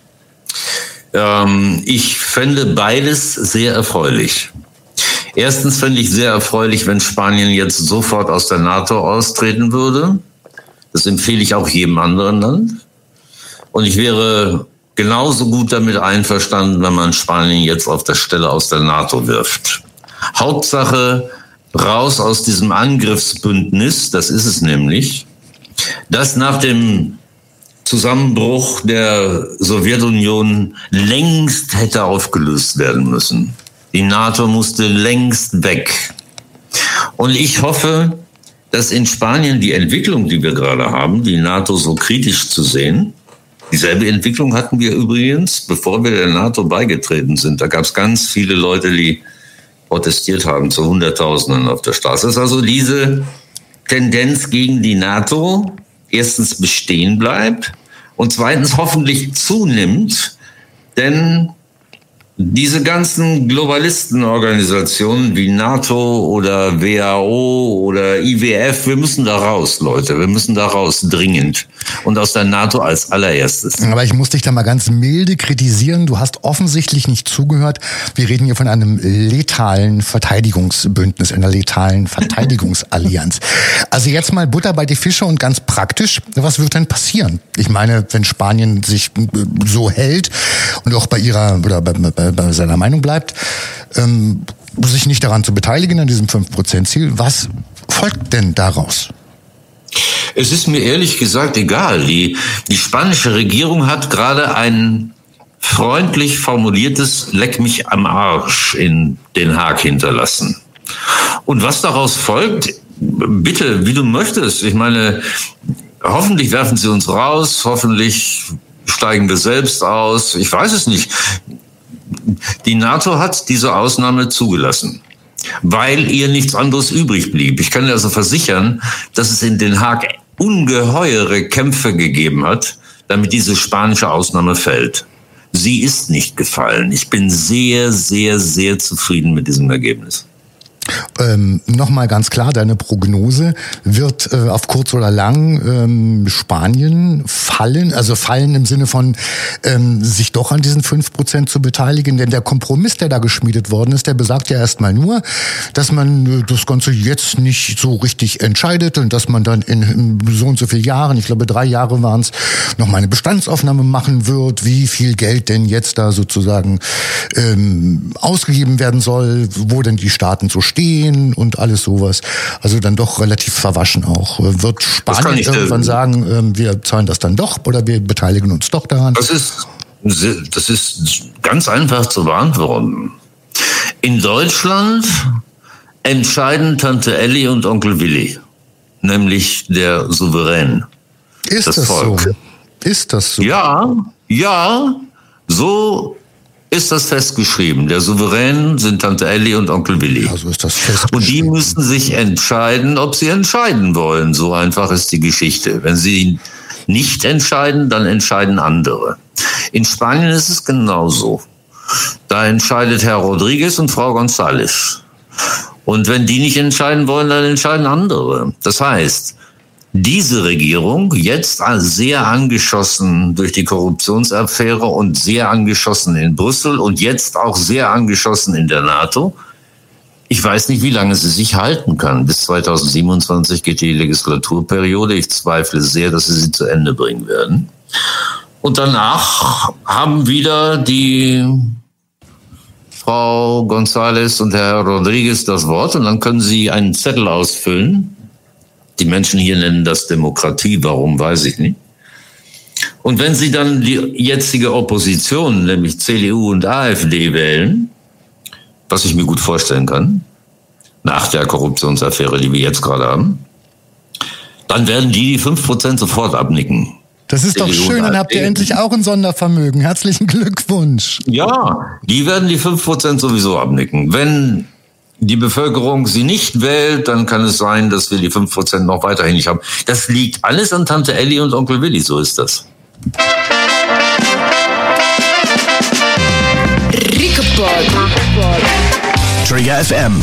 Ich fände beides sehr erfreulich. Erstens fände ich sehr erfreulich, wenn Spanien jetzt sofort aus der NATO austreten würde. Das empfehle ich auch jedem anderen Land. Und ich wäre genauso gut damit einverstanden, wenn man Spanien jetzt auf der Stelle aus der NATO wirft. Hauptsache raus aus diesem Angriffsbündnis, das ist es nämlich, das nach dem Zusammenbruch der Sowjetunion längst hätte aufgelöst werden müssen. Die NATO musste längst weg. Und ich hoffe, dass in Spanien die Entwicklung, die wir gerade haben, die NATO so kritisch zu sehen, Dieselbe Entwicklung hatten wir übrigens, bevor wir der NATO beigetreten sind. Da gab es ganz viele Leute, die protestiert haben, zu Hunderttausenden auf der Straße. Das ist also diese Tendenz gegen die NATO erstens bestehen bleibt und zweitens hoffentlich zunimmt, denn diese ganzen Globalistenorganisationen wie NATO oder WHO oder IWF, wir müssen da raus, Leute. Wir müssen da raus, dringend. Und aus der NATO als allererstes. Aber ich muss dich da mal ganz milde kritisieren. Du hast offensichtlich nicht zugehört. Wir reden hier von einem letalen Verteidigungsbündnis, einer letalen Verteidigungsallianz. Also jetzt mal Butter bei die Fische und ganz praktisch. Was wird denn passieren? Ich meine, wenn Spanien sich so hält und auch bei ihrer oder bei seiner Meinung bleibt, sich nicht daran zu beteiligen an diesem 5%-Ziel. Was folgt denn daraus? Es ist mir ehrlich gesagt egal. Die spanische Regierung hat gerade ein freundlich formuliertes Leck mich am Arsch in Den Haag hinterlassen. Und was daraus folgt, bitte, wie du möchtest. Ich meine, hoffentlich werfen sie uns raus, hoffentlich steigen wir selbst aus. Ich weiß es nicht. Die NATO hat diese Ausnahme zugelassen, weil ihr nichts anderes übrig blieb. Ich kann dir also versichern, dass es in Den Haag ungeheure Kämpfe gegeben hat, damit diese spanische Ausnahme fällt. Sie ist nicht gefallen. Ich bin sehr, sehr, sehr zufrieden mit diesem Ergebnis. Nochmal ganz klar, deine Prognose, wird auf kurz oder lang Spanien fallen, also fallen im Sinne von sich doch an diesen 5% zu beteiligen, denn der Kompromiss, der da geschmiedet worden ist, der besagt ja erstmal nur, dass man das Ganze jetzt nicht so richtig entscheidet und dass man dann in so und so vielen Jahren, ich glaube 3 Jahre waren es, nochmal eine Bestandsaufnahme machen wird, wie viel Geld denn jetzt da sozusagen ausgegeben werden soll, wo denn die Staaten so stehen und alles sowas. Also dann doch relativ verwaschen auch. Wird Spanien irgendwann sagen, wir zahlen das dann doch oder wir beteiligen uns doch daran? Das ist ganz einfach zu beantworten. In Deutschland entscheiden Tante Elli und Onkel Willi, nämlich der Souverän. Ist das Volk. So? Ist das so? Ja, so ist das festgeschrieben. Der Souverän sind Tante Elli und Onkel Willi. Ja, so ist das festgeschrieben. Und die müssen sich entscheiden, ob sie entscheiden wollen. So einfach ist die Geschichte. Wenn sie nicht entscheiden, dann entscheiden andere. In Spanien ist es genauso. Da entscheidet Herr Rodriguez und Frau González. Und wenn die nicht entscheiden wollen, dann entscheiden andere. Das heißt, diese Regierung, jetzt sehr angeschossen durch die Korruptionsaffäre und sehr angeschossen in Brüssel und jetzt auch sehr angeschossen in der NATO, ich weiß nicht, wie lange sie sich halten kann. Bis 2027 geht die Legislaturperiode. Ich zweifle sehr, dass sie zu Ende bringen werden. Und danach haben wieder die Frau González und Herr Rodriguez das Wort und dann können sie einen Zettel ausfüllen. Die Menschen hier nennen das Demokratie, warum, weiß ich nicht. Und wenn sie dann die jetzige Opposition, nämlich CDU und AfD wählen, was ich mir gut vorstellen kann, nach der Korruptionsaffäre, die wir jetzt gerade haben, dann werden die 5% sofort abnicken. Das ist doch schön, dann habt ihr endlich auch ein Sondervermögen. Herzlichen Glückwunsch. Ja, die werden die 5% sowieso abnicken. Wenn die Bevölkerung sie nicht wählt, dann kann es sein, dass wir die 5% noch weiterhin nicht haben. Das liegt alles an Tante Elli und Onkel Willi, so ist das. Trigger FM.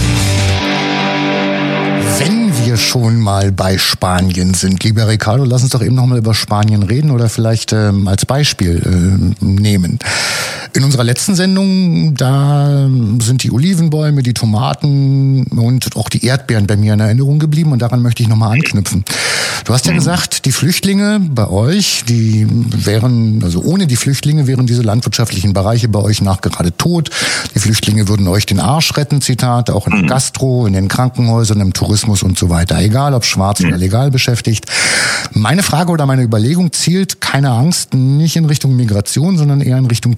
Wenn wir schon mal bei Spanien sind, lieber Ricardo, lass uns doch eben noch mal über Spanien reden oder vielleicht als Beispiel nehmen. In unserer letzten Sendung, da sind die Olivenbäume, die Tomaten und auch die Erdbeeren bei mir in Erinnerung geblieben und daran möchte ich nochmal anknüpfen. Du hast ja gesagt, die Flüchtlinge bei euch, die wären, also ohne die Flüchtlinge wären diese landwirtschaftlichen Bereiche bei euch nachgerade tot. Die Flüchtlinge würden euch den Arsch retten, Zitat, auch in der Gastro, in den Krankenhäusern, im Tourismus und so weiter. Egal, ob schwarz oder legal beschäftigt. Meine Frage oder meine Überlegung zielt, keine Angst, nicht in Richtung Migration, sondern eher in Richtung Zukunft.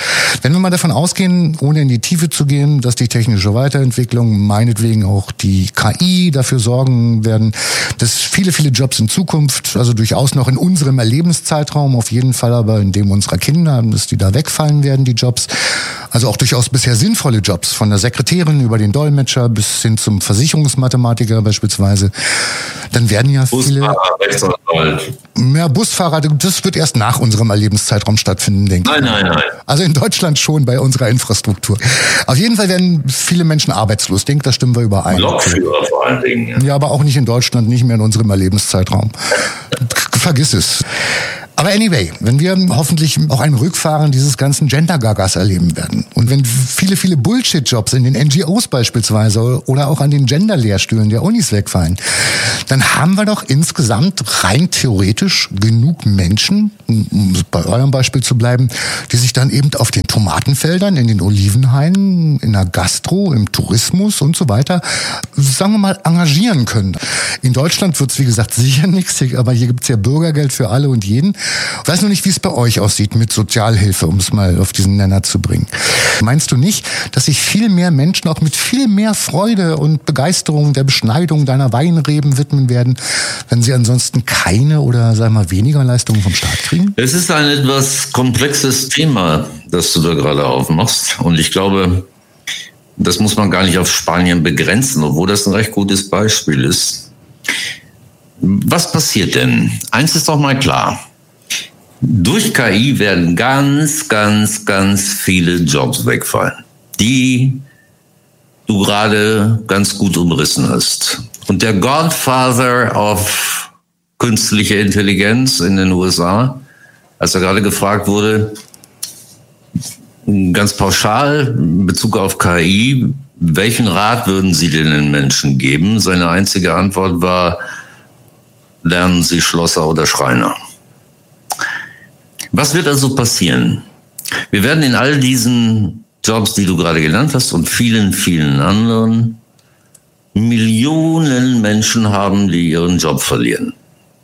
Wenn wir mal davon ausgehen, ohne in die Tiefe zu gehen, dass die technische Weiterentwicklung, meinetwegen auch die KI dafür sorgen werden, dass viele, viele Jobs in Zukunft, also durchaus noch in unserem Erlebenszeitraum, auf jeden Fall aber in dem unserer Kinder, dass die da wegfallen werden, die Jobs. Also auch durchaus bisher sinnvolle Jobs, von der Sekretärin über den Dolmetscher bis hin zum Versicherungsmathematiker beispielsweise. Dann werden ja viele... Busfahrer, das wird erst nach unserem Erlebenszeitraum stattfinden, denke ich. Nein. Also in Deutschland schon bei unserer Infrastruktur. Auf jeden Fall werden viele Menschen arbeitslos. Ich denke, da stimmen wir überein. Lokführer vor allen Dingen. Ja, aber auch nicht in Deutschland, nicht mehr in unserem Erlebenszeitraum. Vergiss es. Aber anyway, wenn wir hoffentlich auch ein Rückfahren dieses ganzen Gender-Gagas erleben werden und wenn viele, viele Bullshit-Jobs in den NGOs beispielsweise oder auch an den Gender-Lehrstühlen der Unis wegfallen, dann haben wir doch insgesamt rein theoretisch genug Menschen, um bei eurem Beispiel zu bleiben, die sich dann eben auf den Tomatenfeldern, in den Olivenhainen, in der Gastro, im Tourismus und so weiter, sagen wir mal, engagieren können. In Deutschland wird's wie gesagt, sicher nichts, aber hier gibt's ja Bürgergeld für alle und jeden. Ich weiß nur nicht, wie es bei euch aussieht mit Sozialhilfe, um es mal auf diesen Nenner zu bringen. Meinst du nicht, dass sich viel mehr Menschen auch mit viel mehr Freude und Begeisterung der Beschneidung deiner Weinreben widmen werden, wenn sie ansonsten keine oder sagen wir mal weniger Leistungen vom Staat kriegen? Es ist ein etwas komplexes Thema, das du da gerade aufmachst. Und ich glaube, das muss man gar nicht auf Spanien begrenzen, obwohl das ein recht gutes Beispiel ist. Was passiert denn? Eins ist doch mal klar. Durch KI werden ganz, ganz, ganz viele Jobs wegfallen, die du gerade ganz gut umrissen hast. Und der Godfather of künstliche Intelligenz in den USA, als er gerade gefragt wurde, ganz pauschal in Bezug auf KI, welchen Rat würden Sie denn den Menschen geben? Seine einzige Antwort war, lernen Sie Schlosser oder Schreiner. Was wird also passieren? Wir werden in all diesen Jobs, die du gerade genannt hast und vielen, vielen anderen, Millionen Menschen haben, die ihren Job verlieren.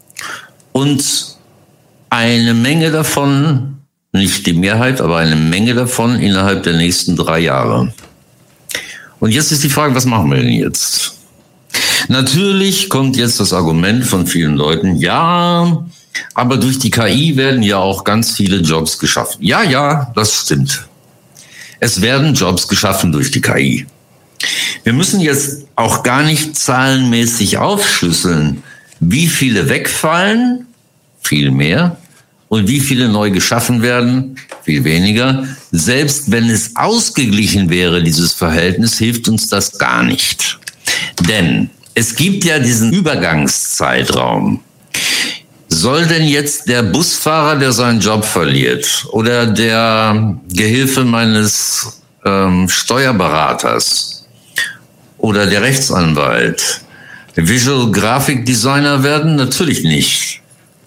Und eine Menge davon, nicht die Mehrheit, aber eine Menge davon innerhalb der nächsten 3 Jahre. Und jetzt ist die Frage, was machen wir denn jetzt? Natürlich kommt jetzt das Argument von vielen Leuten, ja, aber durch die KI werden ja auch ganz viele Jobs geschaffen. Ja, das stimmt. Es werden Jobs geschaffen durch die KI. Wir müssen jetzt auch gar nicht zahlenmäßig aufschlüsseln, wie viele wegfallen, viel mehr, und wie viele neu geschaffen werden, viel weniger. Selbst wenn es ausgeglichen wäre, dieses Verhältnis, hilft uns das gar nicht. Denn es gibt ja diesen Übergangszeitraum. Soll denn jetzt der Busfahrer, der seinen Job verliert, oder der Gehilfe meines Steuerberaters oder der Rechtsanwalt Visual Graphic Designer werden? Natürlich nicht.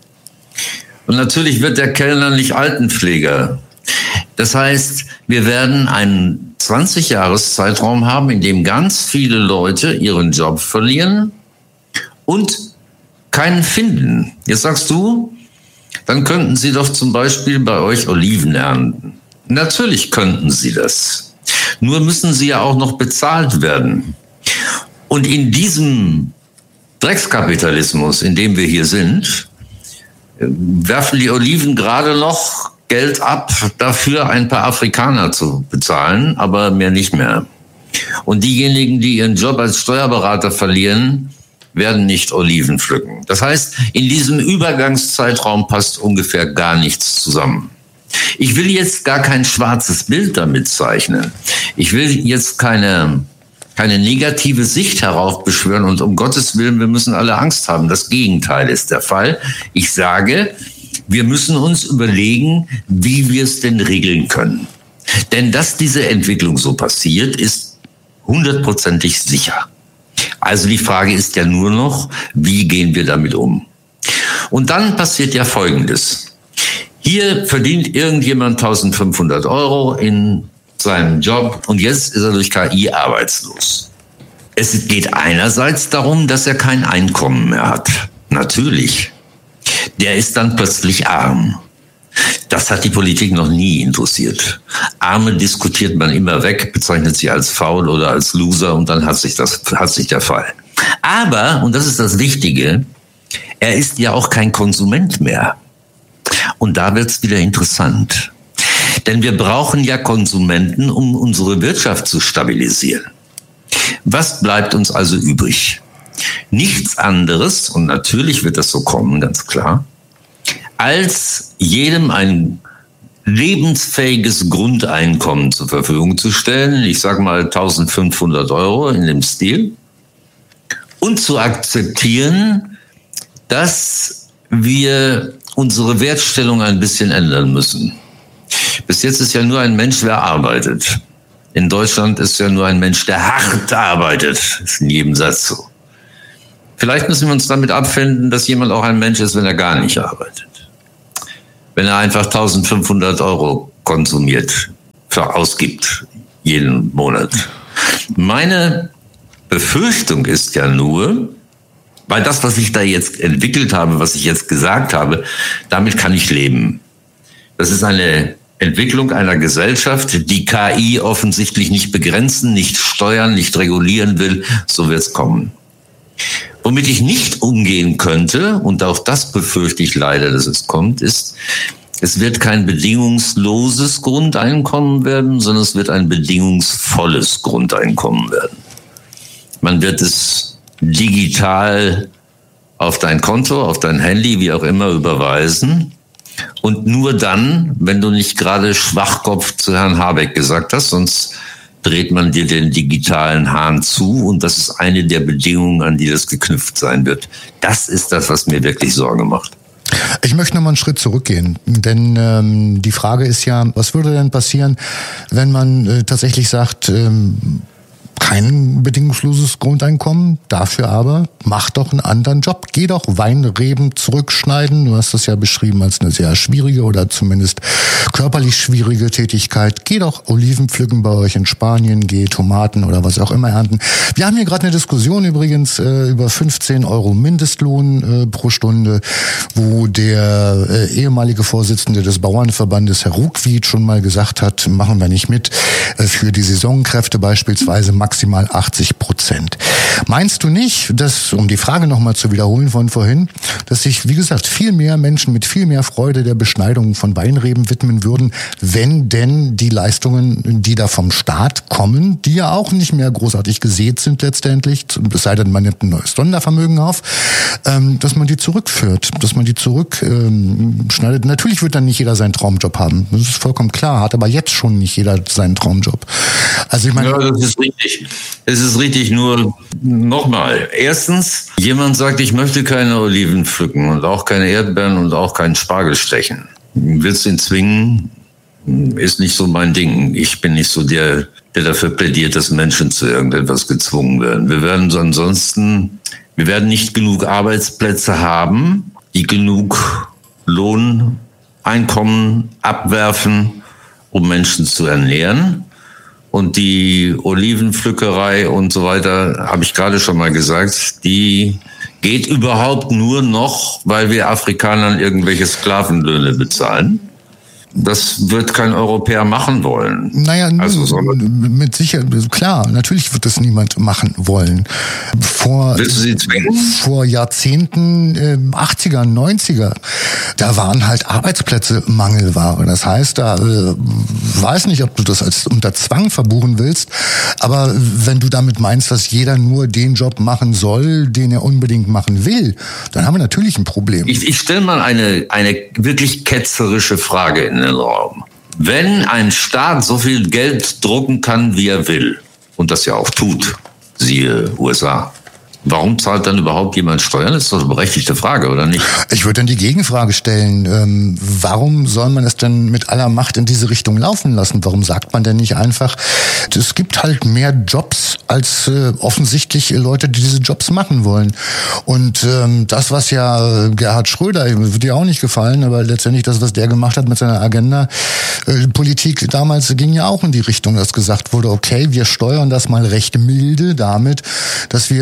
Und natürlich wird der Kellner nicht Altenpfleger. Das heißt, wir werden einen 20-Jahres-Zeitraum haben, in dem ganz viele Leute ihren Job verlieren und keinen finden. Jetzt sagst du, dann könnten Sie doch zum Beispiel bei euch Oliven ernten. Natürlich könnten Sie das. Nur müssen sie ja auch noch bezahlt werden. Und in diesem Dreckskapitalismus, in dem wir hier sind, werfen die Oliven gerade noch Geld ab, dafür ein paar Afrikaner zu bezahlen, aber mehr nicht mehr. Und diejenigen, die ihren Job als Steuerberater verlieren, werden nicht Oliven pflücken. Das heißt, in diesem Übergangszeitraum passt ungefähr gar nichts zusammen. Ich will jetzt gar kein schwarzes Bild damit zeichnen. Ich will jetzt keine negative Sicht heraufbeschwören und um Gottes Willen, wir müssen alle Angst haben. Das Gegenteil ist der Fall. Ich sage, wir müssen uns überlegen, wie wir es denn regeln können. Denn dass diese Entwicklung so passiert, ist 100%ig sicher. Also die Frage ist ja nur noch, wie gehen wir damit um? Und dann passiert ja Folgendes. Hier verdient irgendjemand 1.500 € in seinem Job und jetzt ist er durch KI arbeitslos. Es geht einerseits darum, dass er kein Einkommen mehr hat. Natürlich. Der ist dann plötzlich arm. Das hat die Politik noch nie interessiert. Arme diskutiert man immer weg, bezeichnet sie als faul oder als Loser und dann hat sich der Fall. Aber, und das ist das Wichtige, er ist ja auch kein Konsument mehr. Und da wird's wieder interessant. Denn wir brauchen ja Konsumenten, um unsere Wirtschaft zu stabilisieren. Was bleibt uns also übrig? Nichts anderes, und natürlich wird das so kommen, ganz klar, als jedem ein lebensfähiges Grundeinkommen zur Verfügung zu stellen. Ich sage mal 1.500 € in dem Stil. Und zu akzeptieren, dass wir unsere Wertstellung ein bisschen ändern müssen. Bis jetzt ist ja nur ein Mensch, wer arbeitet. In Deutschland ist ja nur ein Mensch, der hart arbeitet. Das ist in jedem Satz so. Vielleicht müssen wir uns damit abfinden, dass jemand auch ein Mensch ist, wenn er gar nicht arbeitet. Wenn er einfach 1.500 € konsumiert, ausgibt, jeden Monat. Meine Befürchtung ist ja nur, weil das, was ich da jetzt entwickelt habe, was ich jetzt gesagt habe, damit kann ich leben. Das ist eine Entwicklung einer Gesellschaft, die KI offensichtlich nicht begrenzen, nicht steuern, nicht regulieren will. So wird es kommen. Womit ich nicht umgehen könnte, und auch das befürchte ich leider, dass es kommt, ist, es wird kein bedingungsloses Grundeinkommen werden, sondern es wird ein bedingungsvolles Grundeinkommen werden. Man wird es digital auf dein Konto, auf dein Handy, wie auch immer, überweisen. Und nur dann, wenn du nicht gerade Schwachkopf zu Herrn Habeck gesagt hast, sonst dreht man dir den digitalen Hahn zu. Und das ist eine der Bedingungen, an die das geknüpft sein wird. Das ist das, was mir wirklich Sorge macht. Ich möchte noch mal einen Schritt zurückgehen, denn die Frage ist ja, was würde denn passieren, wenn man tatsächlich sagt, kein bedingungsloses Grundeinkommen, dafür aber mach doch einen anderen Job. Geh doch Weinreben zurückschneiden. Du hast das ja beschrieben als eine sehr schwierige oder zumindest körperlich schwierige Tätigkeit. Geh doch Oliven pflücken bei euch in Spanien, geh Tomaten oder was auch immer ernten. Wir haben hier gerade eine Diskussion übrigens über 15 € Mindestlohn pro Stunde, wo der ehemalige Vorsitzende des Bauernverbandes, Herr Ruckwied, schon mal gesagt hat, machen wir nicht mit, für die Saisonkräfte beispielsweise maximal 80%. Meinst du nicht, dass, um die Frage nochmal zu wiederholen von vorhin, dass sich, wie gesagt, viel mehr Menschen mit viel mehr Freude der Beschneidung von Weinreben widmen würden, wenn denn die Leistungen, die da vom Staat kommen, die ja auch nicht mehr großartig gesät sind letztendlich, es sei denn, man nimmt ein neues Sondervermögen auf, dass man die zurückführt, dass man die zurückschneidet. Natürlich wird dann nicht jeder seinen Traumjob haben. Das ist vollkommen klar, hat aber jetzt schon nicht jeder seinen Traumjob. Also ich meine, ja, das ist richtig. Es ist richtig, nur nochmal. Erstens, jemand sagt, ich möchte keine Oliven pflücken und auch keine Erdbeeren und auch keinen Spargel stechen. Willst du ihn zwingen? Ist nicht so mein Ding. Ich bin nicht so der dafür plädiert, dass Menschen zu irgendetwas gezwungen werden. Wir werden nicht genug Arbeitsplätze haben, die genug Lohneinkommen abwerfen, um Menschen zu ernähren. Und die Olivenpflückerei und so weiter, habe ich gerade schon mal gesagt, die geht überhaupt nur noch, weil wir Afrikanern irgendwelche Sklavenlöhne bezahlen. Das wird kein Europäer machen wollen. Naja, mit Sicherheit, klar, natürlich wird das niemand machen wollen. Willst du sie zwingen? Vor Jahrzehnten, 80er, 90er, da waren halt Arbeitsplätze Mangelware. Das heißt, da weiß nicht, ob du das als unter Zwang verbuchen willst, aber wenn du damit meinst, dass jeder nur den Job machen soll, den er unbedingt machen will, dann haben wir natürlich ein Problem. Ich stelle mal eine wirklich ketzerische Frage in den Raum. Wenn ein Staat so viel Geld drucken kann, wie er will, und das ja auch tut, siehe USA, warum zahlt dann überhaupt jemand Steuern? Das ist doch eine berechtigte Frage, oder nicht? Ich würde dann die Gegenfrage stellen, warum soll man es denn mit aller Macht in diese Richtung laufen lassen? Warum sagt man denn nicht einfach, es gibt halt mehr Jobs als offensichtlich Leute, die diese Jobs machen wollen. Und das, was ja Gerhard Schröder, wird dir auch nicht gefallen, aber letztendlich das, was der gemacht hat mit seiner Agenda-Politik damals, ging ja auch in die Richtung, dass gesagt wurde, okay, wir steuern das mal recht milde damit, dass wir von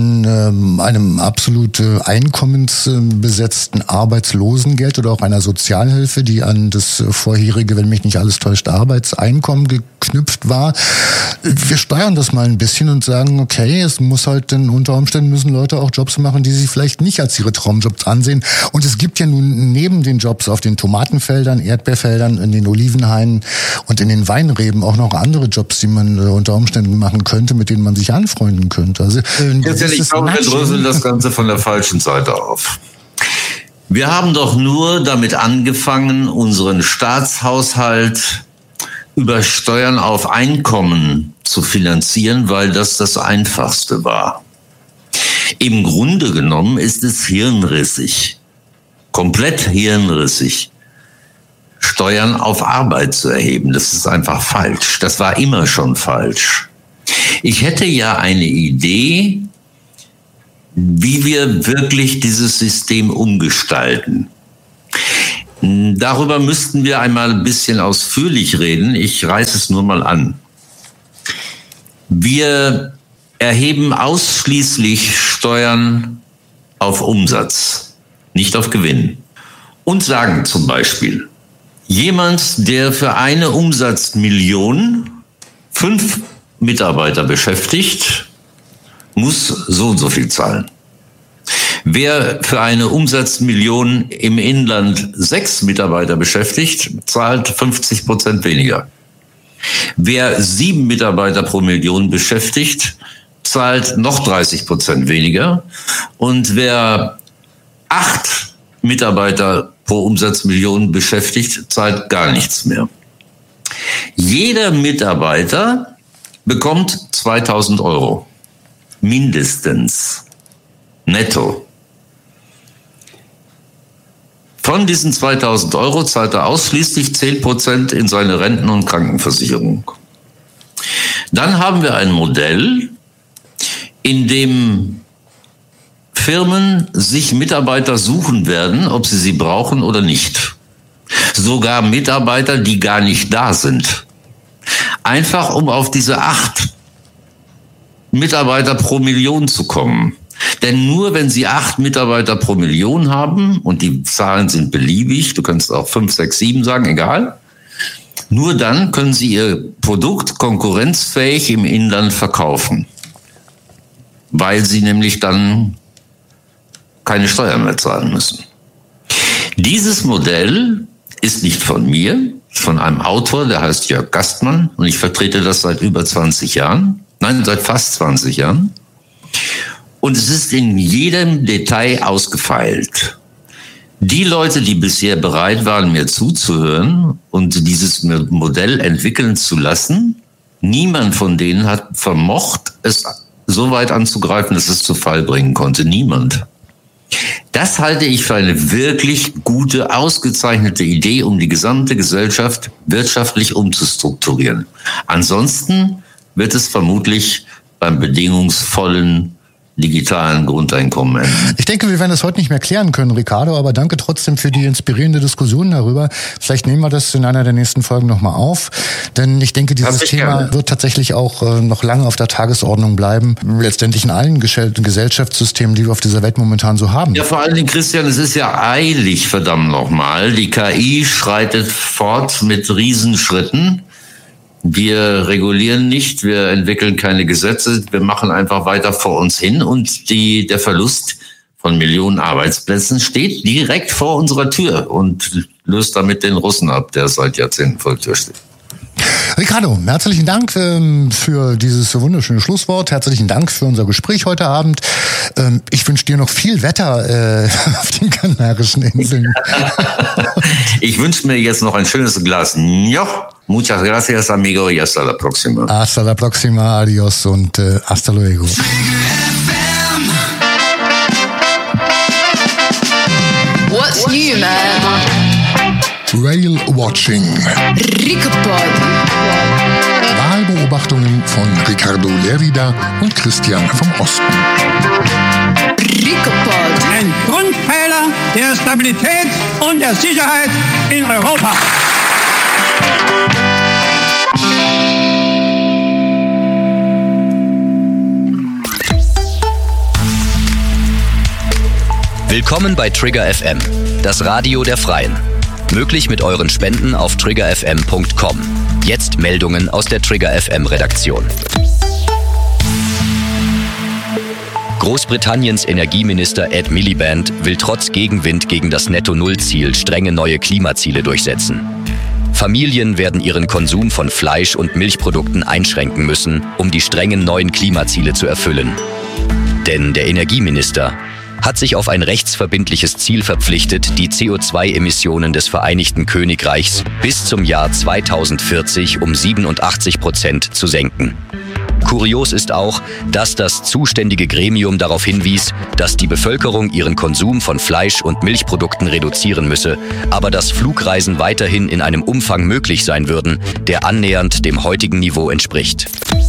von einem absolut einkommensbesetzten Arbeitslosengeld oder auch einer Sozialhilfe, die an das vorherige, wenn mich nicht alles täuscht, Arbeitseinkommen geknüpft war. Wir steuern das mal ein bisschen und sagen, okay, es muss halt dann unter Umständen müssen Leute auch Jobs machen, die sie vielleicht nicht als ihre Traumjobs ansehen. Und es gibt ja nun neben den Jobs auf den Tomatenfeldern, Erdbeerfeldern, in den Olivenhainen und in den Weinreben auch noch andere Jobs, die man unter Umständen machen könnte, mit denen man sich anfreunden könnte. Also, ich glaube, wir dröseln das Ganze von der falschen Seite auf. Wir haben doch nur damit angefangen, unseren Staatshaushalt über Steuern auf Einkommen zu finanzieren, weil das Einfachste war. Im Grunde genommen ist es hirnrissig, komplett hirnrissig, Steuern auf Arbeit zu erheben. Das ist einfach falsch. Das war immer schon falsch. Ich hätte ja eine Idee, wie wir wirklich dieses System umgestalten. Darüber müssten wir einmal ein bisschen ausführlich reden. Ich reiße es nur mal an. Wir erheben ausschließlich Steuern auf Umsatz, nicht auf Gewinn. Und sagen zum Beispiel, jemand, der für eine Umsatzmillion 5 Mitarbeiter beschäftigt, muss so und so viel zahlen. Wer für eine Umsatzmillion im Inland 6 Mitarbeiter beschäftigt, zahlt 50% weniger. Wer 7 Mitarbeiter pro Million beschäftigt, zahlt noch 30% weniger. Und wer 8 Mitarbeiter pro Umsatzmillion beschäftigt, zahlt gar nichts mehr. Jeder Mitarbeiter bekommt 2.000 Euro. Mindestens. Netto. Von diesen 2.000 Euro zahlt er ausschließlich 10% in seine Renten- und Krankenversicherung. Dann haben wir ein Modell, in dem Firmen sich Mitarbeiter suchen werden, ob sie brauchen oder nicht. Sogar Mitarbeiter, die gar nicht da sind. Einfach um auf diese 8 Mitarbeiter pro Million zu kommen. Denn nur wenn Sie 8 Mitarbeiter pro Million haben, und die Zahlen sind beliebig, du kannst auch 5, 6, 7 sagen, egal, nur dann können Sie Ihr Produkt konkurrenzfähig im Inland verkaufen. Weil Sie nämlich dann keine Steuern mehr zahlen müssen. Dieses Modell ist nicht von mir, von einem Autor, der heißt Jörg Gastmann, und ich vertrete das seit über 20 Jahren. Nein, seit fast 20 Jahren. Und es ist in jedem Detail ausgefeilt. Die Leute, die bisher bereit waren, mir zuzuhören und dieses Modell entwickeln zu lassen, niemand von denen hat vermocht, es so weit anzugreifen, dass es zu Fall bringen konnte. Niemand. Das halte ich für eine wirklich gute, ausgezeichnete Idee, um die gesamte Gesellschaft wirtschaftlich umzustrukturieren. Ansonsten wird es vermutlich beim bedingungsvollen digitalen Grundeinkommen enden. Ich denke, wir werden das heute nicht mehr klären können, Ricardo, aber danke trotzdem für die inspirierende Diskussion darüber. Vielleicht nehmen wir das in einer der nächsten Folgen nochmal auf, denn ich denke, dieses Thema wird tatsächlich auch noch lange auf der Tagesordnung bleiben, letztendlich in allen Gesellschaftssystemen, die wir auf dieser Welt momentan so haben. Ja, vor allen Dingen, Christian, es ist ja eilig, verdammt nochmal. Die KI schreitet fort mit Riesenschritten. Wir regulieren nicht, wir entwickeln keine Gesetze, wir machen einfach weiter vor uns hin und der Verlust von Millionen Arbeitsplätzen steht direkt vor unserer Tür und löst damit den Russen ab, der seit Jahrzehnten vor der Tür steht. Ricardo, herzlichen Dank für dieses wunderschöne Schlusswort. Herzlichen Dank für unser Gespräch heute Abend. Ich wünsche dir noch viel Wetter auf den Kanarischen Inseln. Ich wünsche mir jetzt noch ein schönes Glas Ñoch. Muchas gracias, amigo, y hasta la próxima. Hasta la próxima, adios und hasta luego. What's new, man? Rail Watching. Wahlbeobachtungen von Ricardo Lerida und Christian vom Osten. Ein Grundpfeiler der Stabilität und der Sicherheit in Europa. Willkommen bei Trigger FM, das Radio der Freien. Möglich mit euren Spenden auf triggerfm.com. Jetzt Meldungen aus der Trigger FM Redaktion. Großbritanniens Energieminister Ed Miliband will trotz Gegenwind gegen das Netto-Null-Ziel strenge neue Klimaziele durchsetzen. Familien werden ihren Konsum von Fleisch- und Milchprodukten einschränken müssen, um die strengen neuen Klimaziele zu erfüllen. Denn der Energieminister hat sich auf ein rechtsverbindliches Ziel verpflichtet, die CO2-Emissionen des Vereinigten Königreichs bis zum Jahr 2040 um 87% zu senken. Kurios ist auch, dass das zuständige Gremium darauf hinwies, dass die Bevölkerung ihren Konsum von Fleisch- und Milchprodukten reduzieren müsse, aber dass Flugreisen weiterhin in einem Umfang möglich sein würden, der annähernd dem heutigen Niveau entspricht.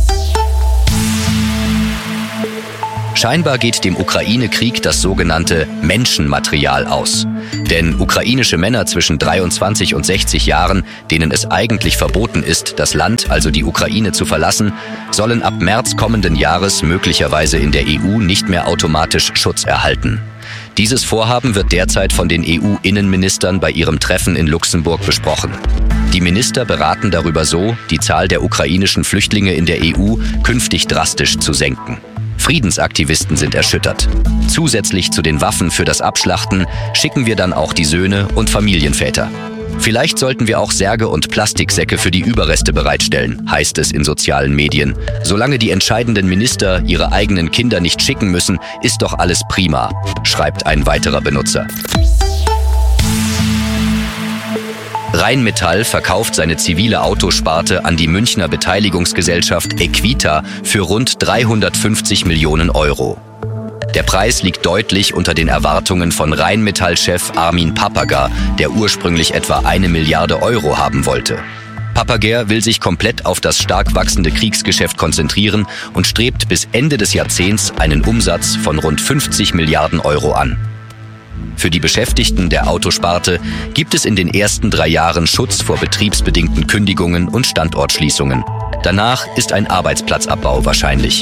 Scheinbar geht dem Ukraine-Krieg das sogenannte Menschenmaterial aus. Denn ukrainische Männer zwischen 23 und 60 Jahren, denen es eigentlich verboten ist, das Land, also die Ukraine, zu verlassen, sollen ab März kommenden Jahres möglicherweise in der EU nicht mehr automatisch Schutz erhalten. Dieses Vorhaben wird derzeit von den EU-Innenministern bei ihrem Treffen in Luxemburg besprochen. Die Minister beraten darüber so, die Zahl der ukrainischen Flüchtlinge in der EU künftig drastisch zu senken. Friedensaktivisten sind erschüttert. Zusätzlich zu den Waffen für das Abschlachten schicken wir dann auch die Söhne und Familienväter. Vielleicht sollten wir auch Särge und Plastiksäcke für die Überreste bereitstellen, heißt es in sozialen Medien. Solange die entscheidenden Minister ihre eigenen Kinder nicht schicken müssen, ist doch alles prima, schreibt ein weiterer Benutzer. Rheinmetall verkauft seine zivile Autosparte an die Münchner Beteiligungsgesellschaft Equita für rund 350 Millionen Euro. Der Preis liegt deutlich unter den Erwartungen von Rheinmetall-Chef Armin Papperger, der ursprünglich etwa 1 Milliarde Euro haben wollte. Papperger will sich komplett auf das stark wachsende Kriegsgeschäft konzentrieren und strebt bis Ende des Jahrzehnts einen Umsatz von rund 50 Milliarden Euro an. Für die Beschäftigten der Autosparte gibt es in den ersten 3 Jahren Schutz vor betriebsbedingten Kündigungen und Standortschließungen. Danach ist ein Arbeitsplatzabbau wahrscheinlich.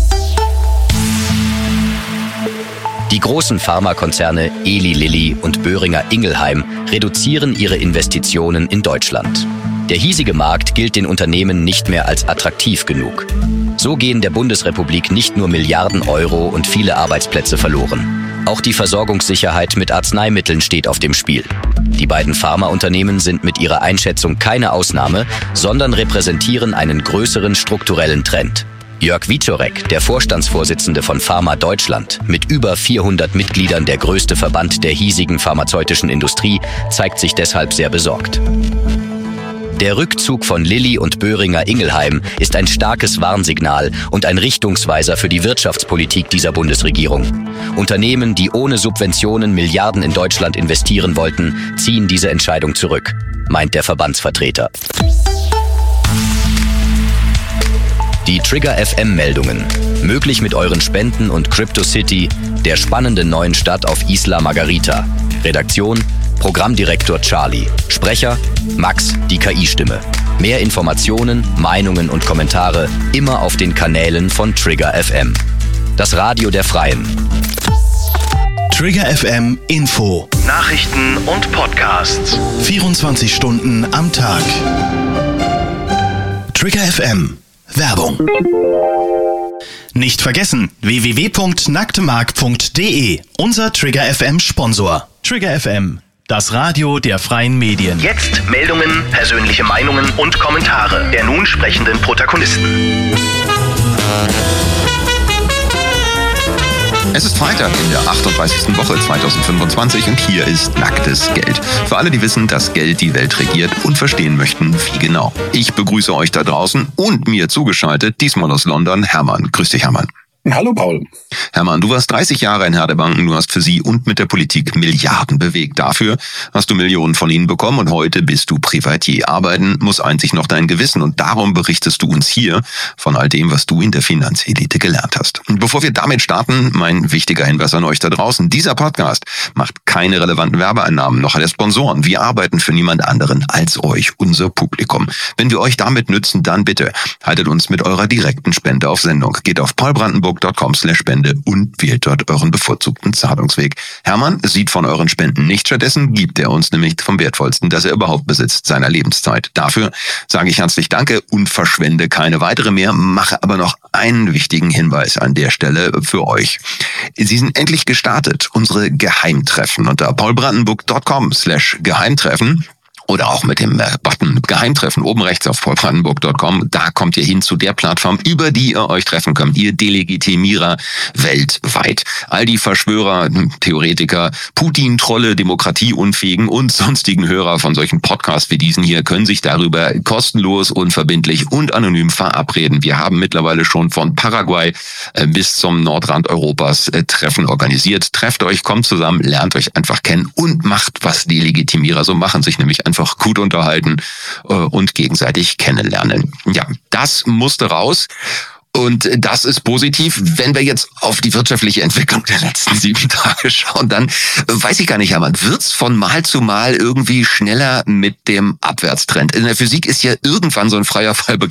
Die großen Pharmakonzerne Eli Lilly und Boehringer Ingelheim reduzieren ihre Investitionen in Deutschland. Der hiesige Markt gilt den Unternehmen nicht mehr als attraktiv genug. So gehen der Bundesrepublik nicht nur Milliarden Euro und viele Arbeitsplätze verloren. Auch die Versorgungssicherheit mit Arzneimitteln steht auf dem Spiel. Die beiden Pharmaunternehmen sind mit ihrer Einschätzung keine Ausnahme, sondern repräsentieren einen größeren strukturellen Trend. Jörg Wieczorek, der Vorstandsvorsitzende von Pharma Deutschland, mit über 400 Mitgliedern der größte Verband der hiesigen pharmazeutischen Industrie, zeigt sich deshalb sehr besorgt. Der Rückzug von Lilly und Boehringer Ingelheim ist ein starkes Warnsignal und ein Richtungsweiser für die Wirtschaftspolitik dieser Bundesregierung. Unternehmen, die ohne Subventionen Milliarden in Deutschland investieren wollten, ziehen diese Entscheidung zurück, meint der Verbandsvertreter. Die Trigger FM-Meldungen. Möglich mit euren Spenden und CryptoCity, der spannenden neuen Stadt auf Isla Margarita. Redaktion: Programmdirektor Charlie. Sprecher: Max, die KI-Stimme. Mehr Informationen, Meinungen und Kommentare immer auf den Kanälen von Trigger FM. Das Radio der Freien. Trigger FM Info. Nachrichten und Podcasts. 24 Stunden am Tag. Trigger FM. Werbung. Nicht vergessen, www.nacktemark.de. Unser Trigger FM Sponsor. Trigger FM. Das Radio der freien Medien. Jetzt Meldungen, persönliche Meinungen und Kommentare der nun sprechenden Protagonisten. Es ist Freitag in der 38. Woche 2025 und hier ist Nacktes Geld. Für alle, die wissen, dass Geld die Welt regiert und verstehen möchten, wie genau. Ich begrüße euch da draußen und mir zugeschaltet, diesmal aus London, Hermann. Grüß dich, Hermann. Hallo Paul. Hermann, du warst 30 Jahre in Herdebanken, du hast für sie und mit der Politik Milliarden bewegt. Dafür hast du Millionen von ihnen bekommen und heute bist du Privatier. Arbeiten muss einzig noch dein Gewissen und darum berichtest du uns hier von all dem, was du in der Finanzelite gelernt hast. Und bevor wir damit starten, mein wichtiger Hinweis an euch da draußen. Dieser Podcast macht keine relevanten Werbeeinnahmen, noch hat er Sponsoren. Wir arbeiten für niemand anderen als euch, unser Publikum. Wenn wir euch damit nützen, dann bitte haltet uns mit eurer direkten Spende auf Sendung. Geht auf paulbrandenburg portbrandenburg.com/Spende und wählt dort euren bevorzugten Zahlungsweg. Hermann sieht von euren Spenden nicht, stattdessen gibt er uns nämlich vom Wertvollsten, das er überhaupt besitzt, seiner Lebenszeit. Dafür sage ich herzlich Danke und verschwende keine weitere mehr, mache aber noch einen wichtigen Hinweis an der Stelle für euch. Sie sind endlich gestartet, unsere Geheimtreffen unter paulbrandenburg.com/Geheimtreffen. Oder auch mit dem Button Geheimtreffen oben rechts auf paulbrandenburg.com. Da kommt ihr hin zu der Plattform, über die ihr euch treffen könnt. Ihr Delegitimierer weltweit. All die Verschwörer, Theoretiker, Putin-Trolle, Demokratieunfähigen und sonstigen Hörer von solchen Podcasts wie diesen hier können sich darüber kostenlos, unverbindlich und anonym verabreden. Wir haben mittlerweile schon von Paraguay bis zum Nordrand Europas Treffen organisiert. Trefft euch, kommt zusammen, lernt euch einfach kennen und macht, was Delegitimierer so machen, sich nämlich einfach gut unterhalten und gegenseitig kennenlernen. Ja, das musste raus. Und das ist positiv. Wenn wir jetzt auf die wirtschaftliche Entwicklung der letzten 7 Tage schauen, dann weiß ich gar nicht, Hermann, wird's von Mal zu Mal irgendwie schneller mit dem Abwärtstrend? In der Physik ist ja irgendwann so ein freier Fall